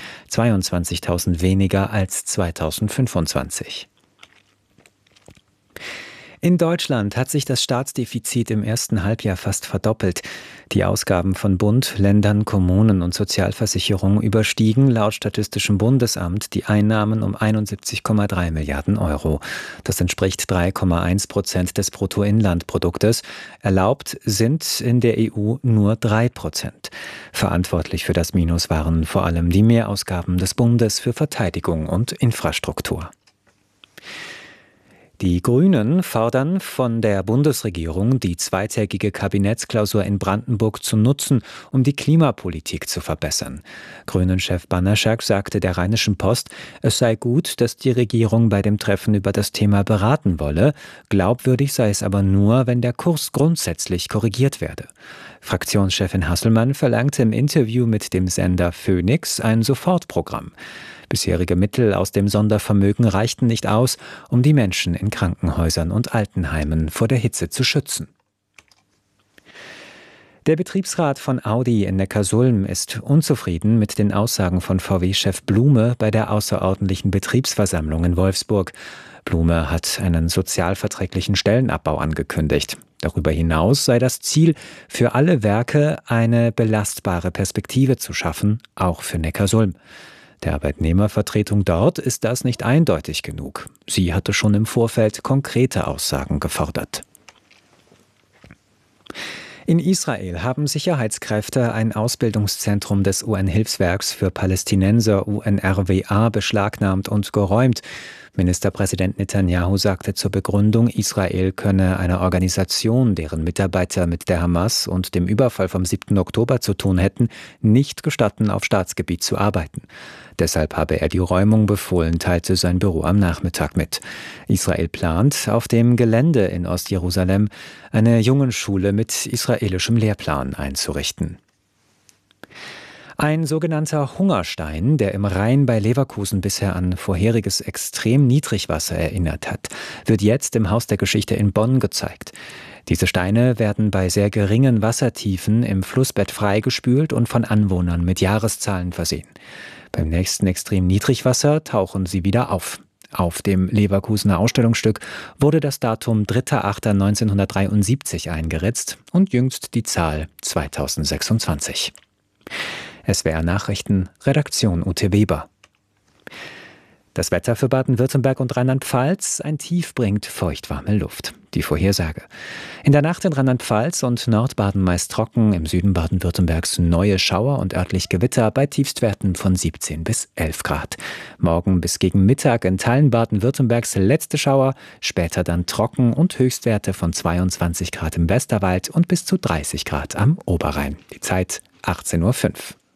22.000 weniger als 2025. In Deutschland hat sich das Staatsdefizit im ersten Halbjahr fast verdoppelt. Die Ausgaben von Bund, Ländern, Kommunen und Sozialversicherung überstiegen laut Statistischem Bundesamt die Einnahmen um 71,3 Milliarden Euro. Das entspricht 3,1% des Bruttoinlandproduktes. Erlaubt sind in der EU nur 3%. Verantwortlich für das Minus waren vor allem die Mehrausgaben des Bundes für Verteidigung und Infrastruktur. Die Grünen fordern von der Bundesregierung, die zweitägige Kabinettsklausur in Brandenburg zu nutzen, um die Klimapolitik zu verbessern. Grünen-Chef Banaszak sagte der Rheinischen Post, es sei gut, dass die Regierung bei dem Treffen über das Thema beraten wolle. Glaubwürdig sei es aber nur, wenn der Kurs grundsätzlich korrigiert werde. Fraktionschefin Hasselmann verlangte im Interview mit dem Sender Phoenix ein Sofortprogramm. Bisherige Mittel aus dem Sondervermögen reichten nicht aus, um die Menschen in Krankenhäusern und Altenheimen vor der Hitze zu schützen. Der Betriebsrat von Audi in Neckarsulm ist unzufrieden mit den Aussagen von VW-Chef Blume bei der außerordentlichen Betriebsversammlung in Wolfsburg. Blume hat einen sozialverträglichen Stellenabbau angekündigt. Darüber hinaus sei das Ziel, für alle Werke eine belastbare Perspektive zu schaffen, auch für Neckarsulm. Der Arbeitnehmervertretung dort ist das nicht eindeutig genug. Sie hatte schon im Vorfeld konkrete Aussagen gefordert. In Israel haben Sicherheitskräfte ein Ausbildungszentrum des UN-Hilfswerks für Palästinenser UNRWA beschlagnahmt und geräumt. Ministerpräsident Netanyahu sagte zur Begründung, Israel könne einer Organisation, deren Mitarbeiter mit der Hamas und dem Überfall vom 7. Oktober zu tun hätten, nicht gestatten, auf Staatsgebiet zu arbeiten. Deshalb habe er die Räumung befohlen, teilte sein Büro am Nachmittag mit. Israel plant, auf dem Gelände in Ostjerusalem eine Jungenschule mit israelischem Lehrplan einzurichten. Ein sogenannter Hungerstein, der im Rhein bei Leverkusen bisher an vorheriges extrem Niedrigwasser erinnert hat, wird jetzt im Haus der Geschichte in Bonn gezeigt. Diese Steine werden bei sehr geringen Wassertiefen im Flussbett freigespült und von Anwohnern mit Jahreszahlen versehen. Beim nächsten extrem Niedrigwasser tauchen sie wieder auf. Auf dem Leverkusener Ausstellungsstück wurde das Datum 3.8.1973 eingeritzt und jüngst die Zahl 2026. SWR Nachrichten, Redaktion Ute Weber. Das Wetter für Baden-Württemberg und Rheinland-Pfalz: ein Tief bringt feuchtwarme Luft. Die Vorhersage: In der Nacht in Rheinland-Pfalz und Nordbaden meist trocken, im Süden Baden-Württembergs neue Schauer und örtlich Gewitter bei Tiefstwerten von 17 bis 11 Grad. Morgen bis gegen Mittag in Teilen Baden-Württembergs letzte Schauer, später dann trocken und Höchstwerte von 22 Grad im Westerwald und bis zu 30 Grad am Oberrhein. Die Zeit 18:05 Uhr.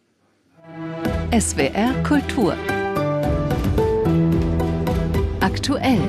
SWR Kultur. Aktuell.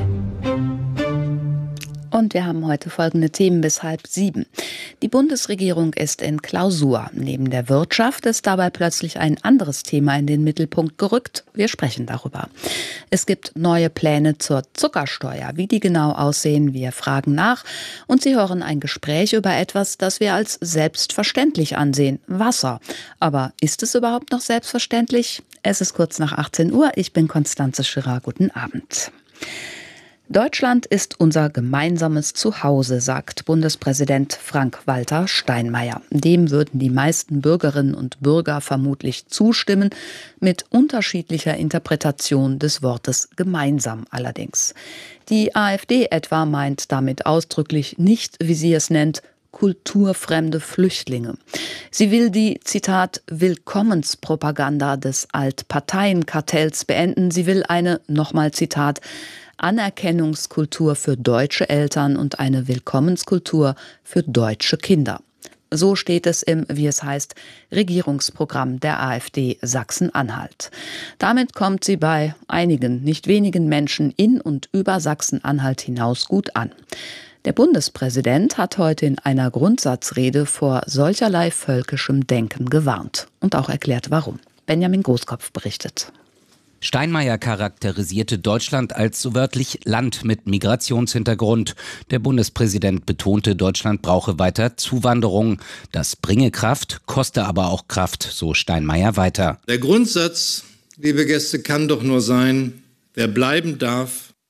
Und wir haben heute folgende Themen bis 6:30. Die Bundesregierung ist in Klausur. Neben der Wirtschaft ist dabei plötzlich ein anderes Thema in den Mittelpunkt gerückt. Wir sprechen darüber. Es gibt neue Pläne zur Zuckersteuer. Wie die genau aussehen, wir fragen nach. Und Sie hören ein Gespräch über etwas, das wir als selbstverständlich ansehen: Wasser. Aber ist es überhaupt noch selbstverständlich? Es ist kurz nach 18 Uhr. Ich bin Constanze Schirrer. Guten Abend. Deutschland ist unser gemeinsames Zuhause, sagt Bundespräsident Frank-Walter Steinmeier. Dem würden die meisten Bürgerinnen und Bürger vermutlich zustimmen, mit unterschiedlicher Interpretation des Wortes gemeinsam allerdings. Die AfD etwa meint damit ausdrücklich nicht, wie sie es nennt, kulturfremde Flüchtlinge. Sie will die, Zitat, Willkommenspropaganda des Altparteienkartells beenden. Sie will eine, nochmal Zitat, Anerkennungskultur für deutsche Eltern und eine Willkommenskultur für deutsche Kinder. So steht es im, wie es heißt, Regierungsprogramm der AfD Sachsen-Anhalt. Damit kommt sie bei einigen, nicht wenigen Menschen in und über Sachsen-Anhalt hinaus gut an. Der Bundespräsident hat heute in einer Grundsatzrede vor solcherlei völkischem Denken gewarnt und auch erklärt, warum. Benjamin Großkopf berichtet. Steinmeier charakterisierte Deutschland als so wörtlich Land mit Migrationshintergrund. Der Bundespräsident betonte, Deutschland brauche weiter Zuwanderung. Das bringe Kraft, koste aber auch Kraft, so Steinmeier weiter. Der Grundsatz, liebe Gäste, kann doch nur sein: Wer bleiben darf,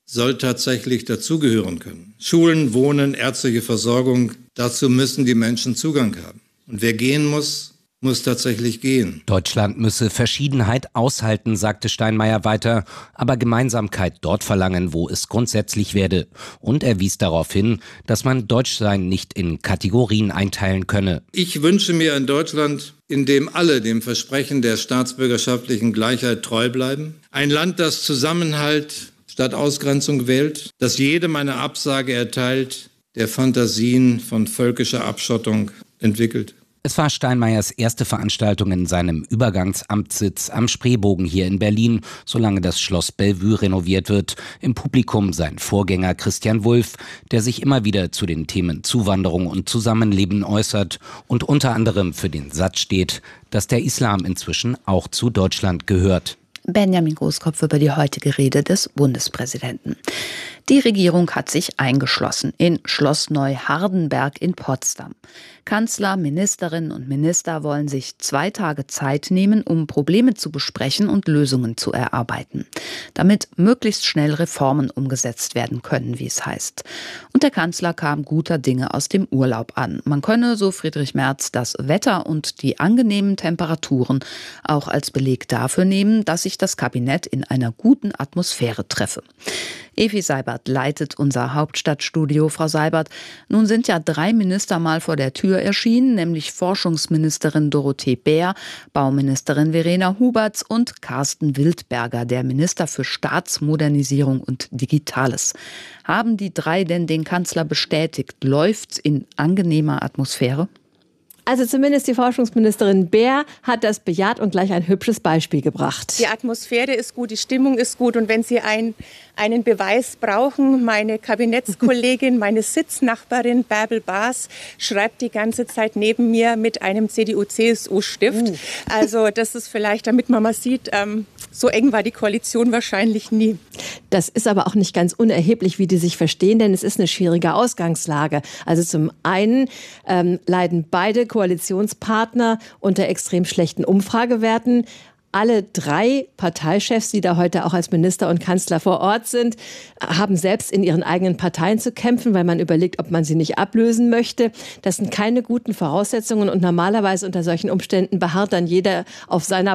soll tatsächlich dazugehören können. Schulen, Wohnen, ärztliche Versorgung, dazu müssen die Menschen Zugang haben. Und wer gehen muss, muss tatsächlich gehen. Deutschland müsse Verschiedenheit aushalten, sagte Steinmeier weiter, aber Gemeinsamkeit dort verlangen, wo es grundsätzlich werde. Und er wies darauf hin, dass man Deutschsein nicht in Kategorien einteilen könne. Ich wünsche mir ein Deutschland, in dem alle dem Versprechen der staatsbürgerschaftlichen Gleichheit treu bleiben. Ein Land, das Zusammenhalt statt Ausgrenzung wählt, das jedem eine Absage erteilt, der Fantasien von völkischer Abschottung entwickelt. Es war Steinmeiers erste Veranstaltung in seinem Übergangsamtssitz am Spreebogen hier in Berlin, solange das Schloss Bellevue renoviert wird. Im Publikum sein Vorgänger Christian Wulff, der sich immer wieder zu den Themen Zuwanderung und Zusammenleben äußert und unter anderem für den Satz steht, dass der Islam inzwischen auch zu Deutschland gehört. Benjamin Großkopf über die heutige Rede des Bundespräsidenten. Die Regierung hat sich eingeschlossen in Schloss Neuhardenberg in Potsdam. Kanzler, Ministerinnen und Minister wollen sich 2 Tage Zeit nehmen, um Probleme zu besprechen und Lösungen zu erarbeiten, damit möglichst schnell Reformen umgesetzt werden können, wie es heißt. Und der Kanzler kam guter Dinge aus dem Urlaub an. Man könne, so Friedrich Merz, das Wetter und die angenehmen Temperaturen auch als Beleg dafür nehmen, dass sich das Kabinett in einer guten Atmosphäre treffe. Evi Seibert leitet unser Hauptstadtstudio. Frau Seibert, nun sind ja 3 Minister mal vor der Tür erschienen, nämlich Forschungsministerin Dorothee Bär, Bauministerin Verena Huberts und Carsten Wildberger, der Minister für Staatsmodernisierung und Digitales. Haben die 3 denn den Kanzler bestätigt? Läuft's in angenehmer Atmosphäre? Also zumindest die Forschungsministerin Bär hat das bejaht und gleich ein hübsches Beispiel gebracht. Die Atmosphäre ist gut, die Stimmung ist gut. Und wenn Sie einen Beweis brauchen, meine Kabinettskollegin, meine Sitznachbarin Bärbel Baas schreibt die ganze Zeit neben mir mit einem CDU-CSU-Stift. Also das ist vielleicht, damit man mal sieht, so eng war die Koalition wahrscheinlich nie. Das ist aber auch nicht ganz unerheblich, wie die sich verstehen, denn es ist eine schwierige Ausgangslage. Also zum einen leiden beide Koalitionspartner unter extrem schlechten Umfragewerten. Alle 3 Parteichefs, die da heute auch als Minister und Kanzler vor Ort sind, haben selbst in ihren eigenen Parteien zu kämpfen, weil man überlegt, ob man sie nicht ablösen möchte. Das sind keine guten Voraussetzungen und normalerweise unter solchen Umständen beharrt dann jeder auf seiner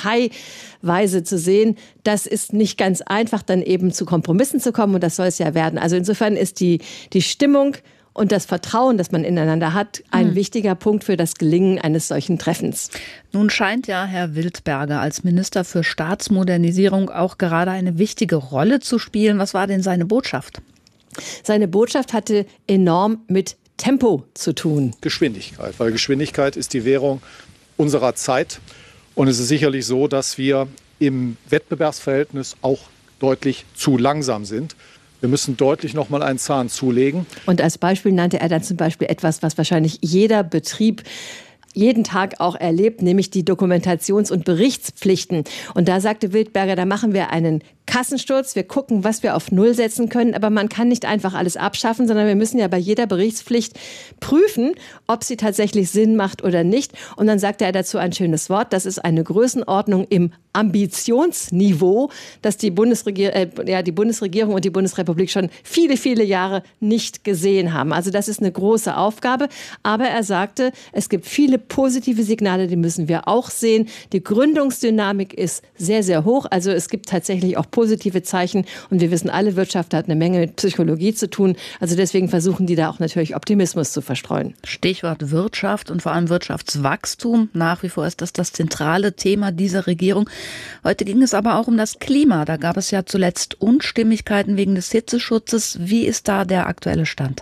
Parteiweise zu sehen. Das ist nicht ganz einfach, dann eben zu Kompromissen zu kommen und das soll es ja werden. Also insofern ist die Stimmung und das Vertrauen, das man ineinander hat, ein wichtiger Punkt für das Gelingen eines solchen Treffens. Nun scheint ja Herr Wildberger als Minister für Staatsmodernisierung auch gerade eine wichtige Rolle zu spielen. Was war denn seine Botschaft? Seine Botschaft hatte enorm mit Tempo zu tun. Geschwindigkeit, weil Geschwindigkeit ist die Währung unserer Zeit. Und es ist sicherlich so, dass wir im Wettbewerbsverhältnis auch deutlich zu langsam sind. Wir müssen deutlich noch mal einen Zahn zulegen. Und als Beispiel nannte er dann zum Beispiel etwas, was wahrscheinlich jeder Betrieb jeden Tag auch erlebt, nämlich die Dokumentations- und Berichtspflichten. Und da sagte Wildberger, da machen wir einen Kassensturz, wir gucken, was wir auf Null setzen können, aber man kann nicht einfach alles abschaffen, sondern wir müssen ja bei jeder Berichtspflicht prüfen, ob sie tatsächlich Sinn macht oder nicht. Und dann sagte er dazu ein schönes Wort, das ist eine Größenordnung im Ambitionsniveau, das die Bundesregierung und die Bundesrepublik schon viele, viele Jahre nicht gesehen haben. Also das ist eine große Aufgabe, aber er sagte, es gibt viele positive Signale, die müssen wir auch sehen. Die Gründungsdynamik ist sehr, sehr hoch, also es gibt tatsächlich auch positive Zeichen und wir wissen alle, Wirtschaft hat eine Menge mit Psychologie zu tun. Also deswegen versuchen die da auch natürlich Optimismus zu verstreuen. Stichwort Wirtschaft und vor allem Wirtschaftswachstum. Nach wie vor ist das zentrale Thema dieser Regierung. Heute ging es aber auch um das Klima. Da gab es ja zuletzt Unstimmigkeiten wegen des Hitzeschutzes. Wie ist da der aktuelle Stand?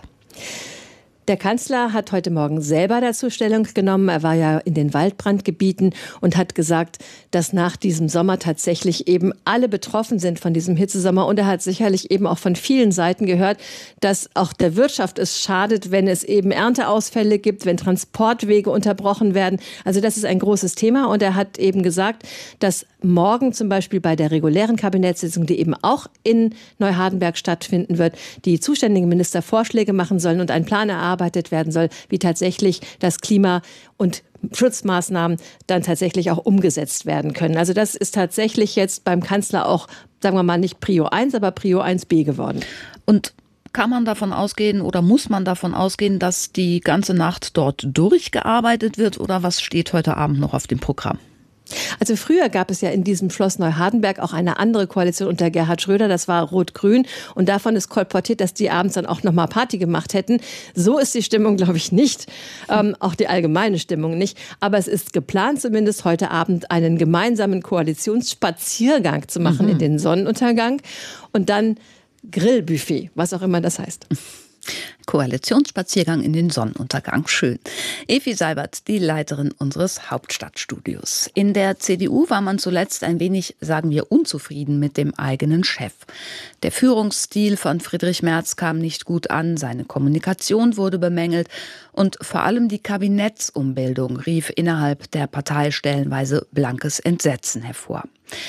Der Kanzler hat heute Morgen selber dazu Stellung genommen. Er war ja in den Waldbrandgebieten und hat gesagt, dass nach diesem Sommer tatsächlich eben alle betroffen sind von diesem Hitzesommer. Und er hat sicherlich eben auch von vielen Seiten gehört, dass auch der Wirtschaft es schadet, wenn es eben Ernteausfälle gibt, wenn Transportwege unterbrochen werden. Also das ist ein großes Thema. Und er hat eben gesagt, dass morgen zum Beispiel bei der regulären Kabinettssitzung, die eben auch in Neuhardenberg stattfinden wird, die zuständigen Minister Vorschläge machen sollen und einen Plan erarbeiten, erarbeitet werden soll, wie tatsächlich das Klima und Schutzmaßnahmen dann tatsächlich auch umgesetzt werden können. Also das ist tatsächlich jetzt beim Kanzler auch, sagen wir mal, nicht Prio 1, aber Prio 1b geworden. Und kann man davon ausgehen oder muss man davon ausgehen, dass die ganze Nacht dort durchgearbeitet wird oder was steht heute Abend noch auf dem Programm? Also früher gab es ja in diesem Schloss Neuhardenberg auch eine andere Koalition unter Gerhard Schröder, das war Rot-Grün und davon ist kolportiert, dass die abends dann auch nochmal Party gemacht hätten. So ist die Stimmung, glaube ich, nicht, auch die allgemeine Stimmung nicht, aber es ist geplant zumindest heute Abend einen gemeinsamen Koalitionsspaziergang zu machen in den Sonnenuntergang und dann Grillbuffet, was auch immer das heißt. Koalitionsspaziergang in den Sonnenuntergang. Schön. Evi Seibert, die Leiterin unseres Hauptstadtstudios. In der CDU war man zuletzt ein wenig, sagen wir, unzufrieden mit dem eigenen Chef. Der Führungsstil von Friedrich Merz kam nicht gut an, seine Kommunikation wurde bemängelt und vor allem die Kabinettsumbildung rief innerhalb der Partei stellenweise blankes Entsetzen hervor.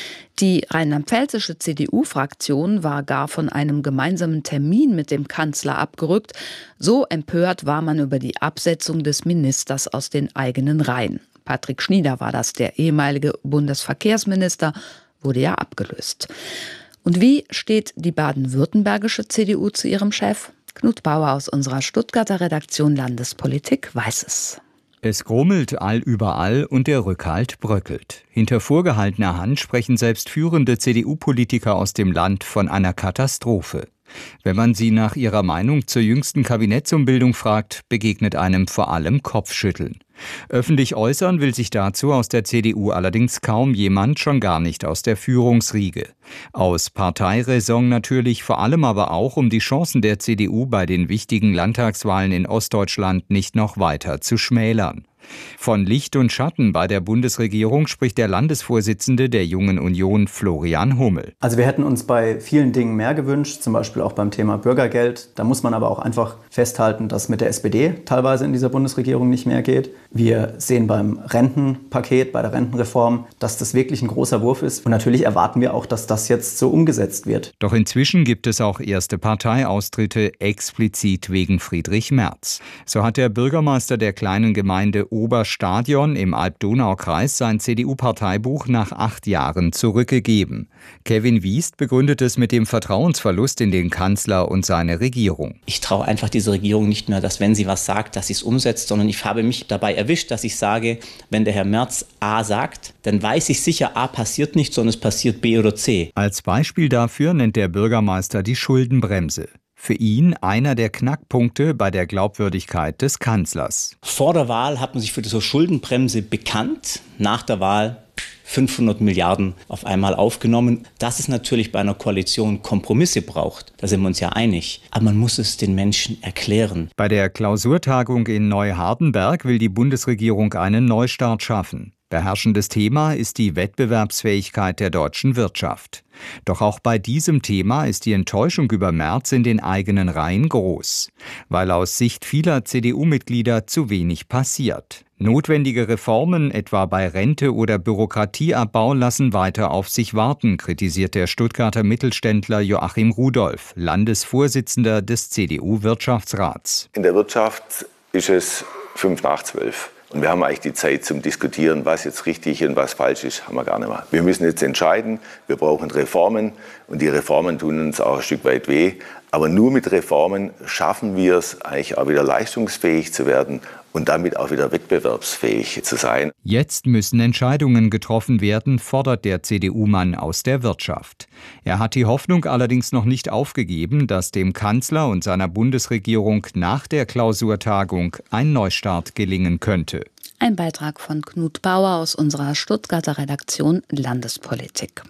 Die rheinland-pfälzische CDU-Fraktion war gar von einem gemeinsamen Termin mit dem Kanzler abgerückt. So empört war man über die Absetzung des Ministers aus den eigenen Reihen. Patrick Schnieder war das, der ehemalige Bundesverkehrsminister, wurde ja abgelöst. Und wie steht die baden-württembergische CDU zu ihrem Chef? Knut Bauer aus unserer Stuttgarter Redaktion Landespolitik weiß es. Es grummelt allüberall und der Rückhalt bröckelt. Hinter vorgehaltener Hand sprechen selbst führende CDU-Politiker aus dem Land von einer Katastrophe. Wenn man sie nach ihrer Meinung zur jüngsten Kabinettsumbildung fragt, begegnet einem vor allem Kopfschütteln. Öffentlich äußern will sich dazu aus der CDU allerdings kaum jemand, schon gar nicht aus der Führungsriege. Aus Parteiräson natürlich, vor allem aber auch, um die Chancen der CDU bei den wichtigen Landtagswahlen in Ostdeutschland nicht noch weiter zu schmälern. Von Licht und Schatten bei der Bundesregierung spricht der Landesvorsitzende der Jungen Union, Florian Hummel. Also wir hätten uns bei vielen Dingen mehr gewünscht, zum Beispiel auch beim Thema Bürgergeld. Da muss man aber auch einfach festhalten, dass mit der SPD teilweise in dieser Bundesregierung nicht mehr geht. Wir sehen beim Rentenpaket, bei der Rentenreform, dass das wirklich ein großer Wurf ist. Und natürlich erwarten wir auch, dass das jetzt so umgesetzt wird. Doch inzwischen gibt es auch erste Parteiaustritte explizit wegen Friedrich Merz. So hat der Bürgermeister der kleinen Gemeinde Oberstadion im Alb-Donau-Kreis sein CDU-Parteibuch nach 8 Jahren zurückgegeben. Kevin Wiest begründet es mit dem Vertrauensverlust in den Kanzler und seine Regierung. Ich traue einfach dieser Regierung nicht mehr, dass wenn sie was sagt, dass sie es umsetzt, sondern ich habe mich dabei erwischt, dass ich sage, wenn der Herr Merz A sagt, dann weiß ich sicher, A passiert nicht, sondern es passiert B oder C. Als Beispiel dafür nennt der Bürgermeister die Schuldenbremse. Für ihn einer der Knackpunkte bei der Glaubwürdigkeit des Kanzlers. Vor der Wahl hat man sich für diese Schuldenbremse bekannt, nach der Wahl 500 Milliarden auf einmal aufgenommen. Dass es natürlich bei einer Koalition Kompromisse braucht, da sind wir uns ja einig. Aber man muss es den Menschen erklären. Bei der Klausurtagung in Neuhardenberg will die Bundesregierung einen Neustart schaffen. Beherrschendes Thema ist die Wettbewerbsfähigkeit der deutschen Wirtschaft. Doch auch bei diesem Thema ist die Enttäuschung über Merz in den eigenen Reihen groß, weil aus Sicht vieler CDU-Mitglieder zu wenig passiert. Notwendige Reformen, etwa bei Rente oder Bürokratieabbau, lassen weiter auf sich warten, kritisiert der Stuttgarter Mittelständler Joachim Rudolph, Landesvorsitzender des CDU-Wirtschaftsrats. In der Wirtschaft ist es 5 nach 12. Und wir haben eigentlich die Zeit zum Diskutieren, was jetzt richtig und was falsch ist, haben wir gar nicht mehr. Wir müssen jetzt entscheiden, wir brauchen Reformen und die Reformen tun uns auch ein Stück weit weh. Aber nur mit Reformen schaffen wir es, eigentlich auch wieder leistungsfähig zu werden und damit auch wieder wettbewerbsfähig zu sein. Jetzt müssen Entscheidungen getroffen werden, fordert der CDU-Mann aus der Wirtschaft. Er hat die Hoffnung allerdings noch nicht aufgegeben, dass dem Kanzler und seiner Bundesregierung nach der Klausurtagung ein Neustart gelingen könnte. Ein Beitrag von Knut Bauer aus unserer Stuttgarter Redaktion Landespolitik.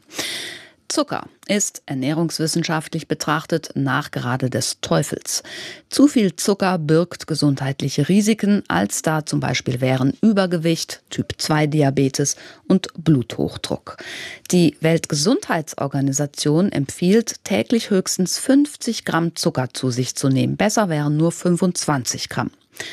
Zucker ist ernährungswissenschaftlich betrachtet Nachgerade des Teufels. Zu viel Zucker birgt gesundheitliche Risiken, als da zum Beispiel wären Übergewicht, Typ-2-Diabetes und Bluthochdruck. Die Weltgesundheitsorganisation empfiehlt, täglich höchstens 50 Gramm Zucker zu sich zu nehmen. Besser wären nur 25 Gramm.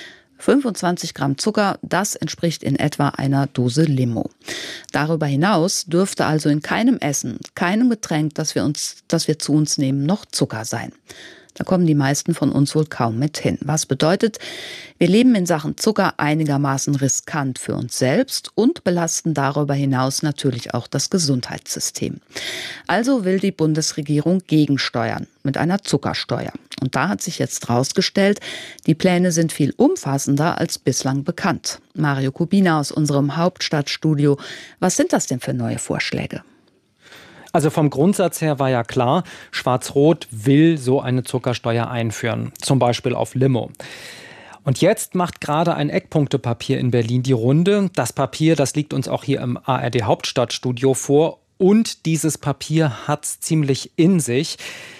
25 Gramm Zucker, das entspricht in etwa einer Dose Limo. Darüber hinaus dürfte also in keinem Essen, keinem Getränk, das wir zu uns nehmen, noch Zucker sein. Da kommen die meisten von uns wohl kaum mit hin. Was bedeutet, wir leben in Sachen Zucker einigermaßen riskant für uns selbst und belasten darüber hinaus natürlich auch das Gesundheitssystem. Also will die Bundesregierung gegensteuern mit einer Zuckersteuer. Und da hat sich jetzt herausgestellt, die Pläne sind viel umfassender als bislang bekannt. Mario Kubina aus unserem Hauptstadtstudio. Was sind das denn für neue Vorschläge? Also vom Grundsatz her war ja klar, Schwarz-Rot will so eine Zuckersteuer einführen, zum Beispiel auf Limo. Und jetzt macht gerade ein Eckpunktepapier in Berlin die Runde. Das Papier, das liegt uns auch hier im ARD Hauptstadtstudio vor. Und dieses Papier hat's ziemlich in sich.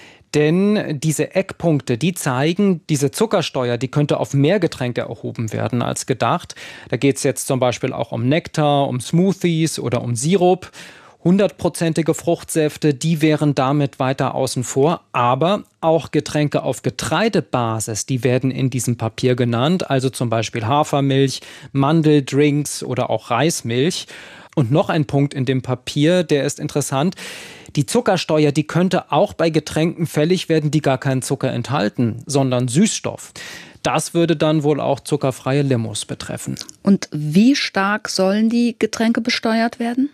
Denn diese Eckpunkte, die zeigen, diese Zuckersteuer, die könnte auf mehr Getränke erhoben werden als gedacht. Da geht es jetzt zum Beispiel auch um Nektar, um Smoothies oder um Sirup. 100%ige Fruchtsäfte, die wären damit weiter außen vor. Aber auch Getränke auf Getreidebasis, die werden in diesem Papier genannt. Also zum Beispiel Hafermilch, Mandeldrinks oder auch Reismilch. Und noch ein Punkt in dem Papier, der ist interessant. Die Zuckersteuer, die könnte auch bei Getränken fällig werden, die gar keinen Zucker enthalten, sondern Süßstoff. Das würde dann wohl auch zuckerfreie Limos betreffen. Und wie stark sollen die Getränke besteuert werden?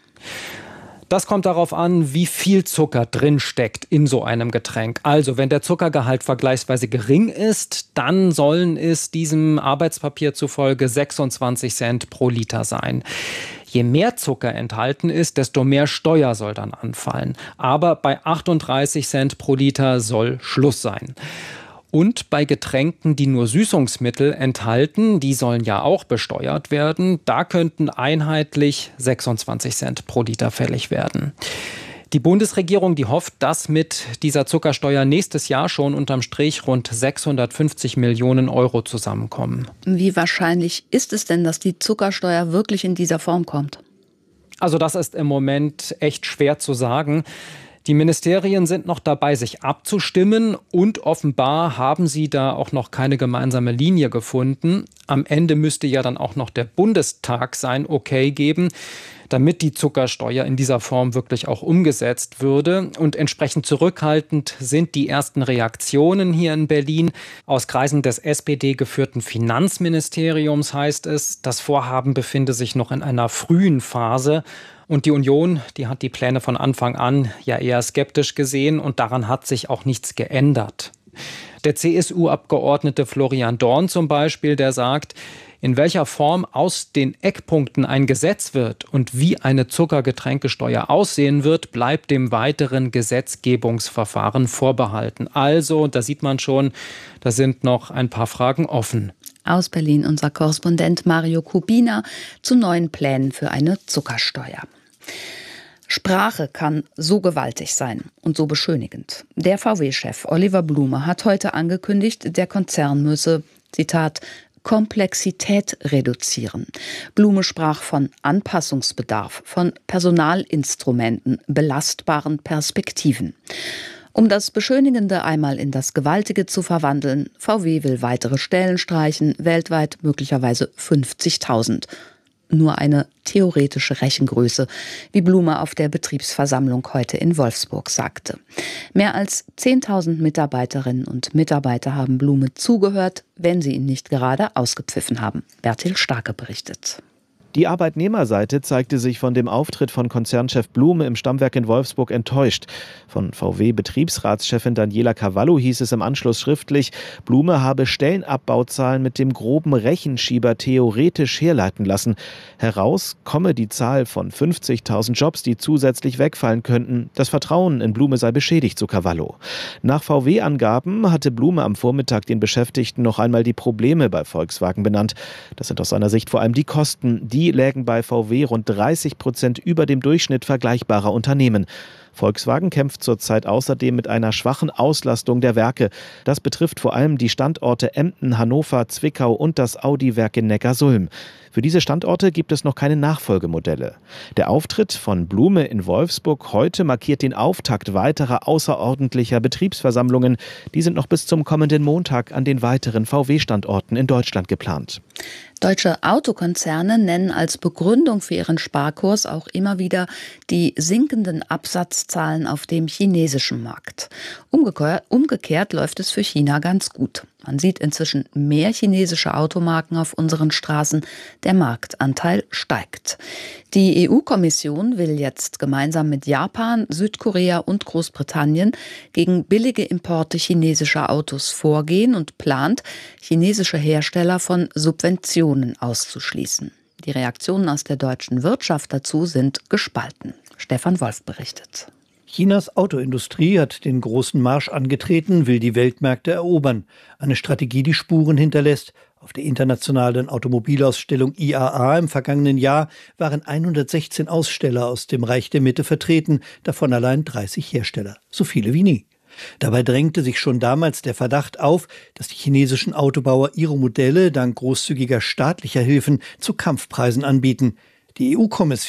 Das kommt darauf an, wie viel Zucker drin steckt in so einem Getränk. Also, wenn der Zuckergehalt vergleichsweise gering ist, dann sollen es diesem Arbeitspapier zufolge 26 Cent pro Liter sein. Je mehr Zucker enthalten ist, desto mehr Steuer soll dann anfallen. Aber bei 38 Cent pro Liter soll Schluss sein. Und bei Getränken, die nur Süßungsmittel enthalten, die sollen ja auch besteuert werden, da könnten einheitlich 26 Cent pro Liter fällig werden. Die Bundesregierung, die hofft, dass mit dieser Zuckersteuer nächstes Jahr schon unterm Strich rund 650 Millionen Euro zusammenkommen. Wie wahrscheinlich ist es denn, dass die Zuckersteuer wirklich in dieser Form kommt? Also das ist im Moment echt schwer zu sagen. Die Ministerien sind noch dabei, sich abzustimmen und offenbar haben sie da auch noch keine gemeinsame Linie gefunden. Am Ende müsste ja dann auch noch der Bundestag sein Okay geben, damit die Zuckersteuer in dieser Form wirklich auch umgesetzt würde. Und entsprechend zurückhaltend sind die ersten Reaktionen hier in Berlin. Aus Kreisen des SPD-geführten Finanzministeriums heißt es, das Vorhaben befinde sich noch in einer frühen Phase. Und die Union, die hat die Pläne von Anfang an ja eher skeptisch gesehen und daran hat sich auch nichts geändert. Der CSU-Abgeordnete Florian Dorn zum Beispiel, der sagt, in welcher Form aus den Eckpunkten ein Gesetz wird und wie eine Zuckergetränkesteuer aussehen wird, bleibt dem weiteren Gesetzgebungsverfahren vorbehalten. Also, da sieht man schon, da sind noch ein paar Fragen offen. Aus Berlin unser Korrespondent Mario Kubina zu neuen Plänen für eine Zuckersteuer. Sprache kann so gewaltig sein und so beschönigend. Der VW-Chef Oliver Blume hat heute angekündigt, der Konzern müsse, Zitat, Komplexität reduzieren. Blume sprach von Anpassungsbedarf, von Personalinstrumenten, belastbaren Perspektiven. Um das Beschönigende einmal in das Gewaltige zu verwandeln, VW will weitere Stellen streichen, weltweit möglicherweise 50.000. Nur eine theoretische Rechengröße, wie Blume auf der Betriebsversammlung heute in Wolfsburg sagte. Mehr als 10.000 Mitarbeiterinnen und Mitarbeiter haben Blume zugehört, wenn sie ihn nicht gerade ausgepfiffen haben. Bertil Starke berichtet. Die Arbeitnehmerseite zeigte sich von dem Auftritt von Konzernchef Blume im Stammwerk in Wolfsburg enttäuscht. Von VW-Betriebsratschefin Daniela Cavallo hieß es im Anschluss schriftlich, Blume habe Stellenabbauzahlen mit dem groben Rechenschieber theoretisch herleiten lassen. Heraus komme die Zahl von 50.000 Jobs, die zusätzlich wegfallen könnten. Das Vertrauen in Blume sei beschädigt, so Cavallo. Nach VW-Angaben hatte Blume am Vormittag den Beschäftigten noch einmal die Probleme bei Volkswagen benannt. Das sind aus seiner Sicht vor allem die Kosten, die lägen bei VW rund 30% über dem Durchschnitt vergleichbarer Unternehmen. Volkswagen kämpft zurzeit außerdem mit einer schwachen Auslastung der Werke. Das betrifft vor allem die Standorte Emden, Hannover, Zwickau und das Audi-Werk in Neckarsulm. Für diese Standorte gibt es noch keine Nachfolgemodelle. Der Auftritt von Blume in Wolfsburg heute markiert den Auftakt weiterer außerordentlicher Betriebsversammlungen. Die sind noch bis zum kommenden Montag an den weiteren VW-Standorten in Deutschland geplant. Deutsche Autokonzerne nennen als Begründung für ihren Sparkurs auch immer wieder die sinkenden Absatz- Verkaufszahlen auf dem chinesischen Markt. Umgekehrt läuft es für China ganz gut. Man sieht inzwischen mehr chinesische Automarken auf unseren Straßen. Der Marktanteil steigt. Die EU-Kommission will jetzt gemeinsam mit Japan, Südkorea und Großbritannien gegen billige Importe chinesischer Autos vorgehen und plant, chinesische Hersteller von Subventionen auszuschließen. Die Reaktionen aus der deutschen Wirtschaft dazu sind gespalten. Stefan Wolf berichtet. Chinas Autoindustrie hat den großen Marsch angetreten, will die Weltmärkte erobern. Eine Strategie, die Spuren hinterlässt. Auf der internationalen Automobilausstellung IAA im vergangenen Jahr waren 116 Aussteller aus dem Reich der Mitte vertreten, davon allein 30 Hersteller. So viele wie nie. Dabei drängte sich schon damals der Verdacht auf, dass die chinesischen Autobauer ihre Modelle dank großzügiger staatlicher Hilfen zu Kampfpreisen anbieten. Die EU-Kommission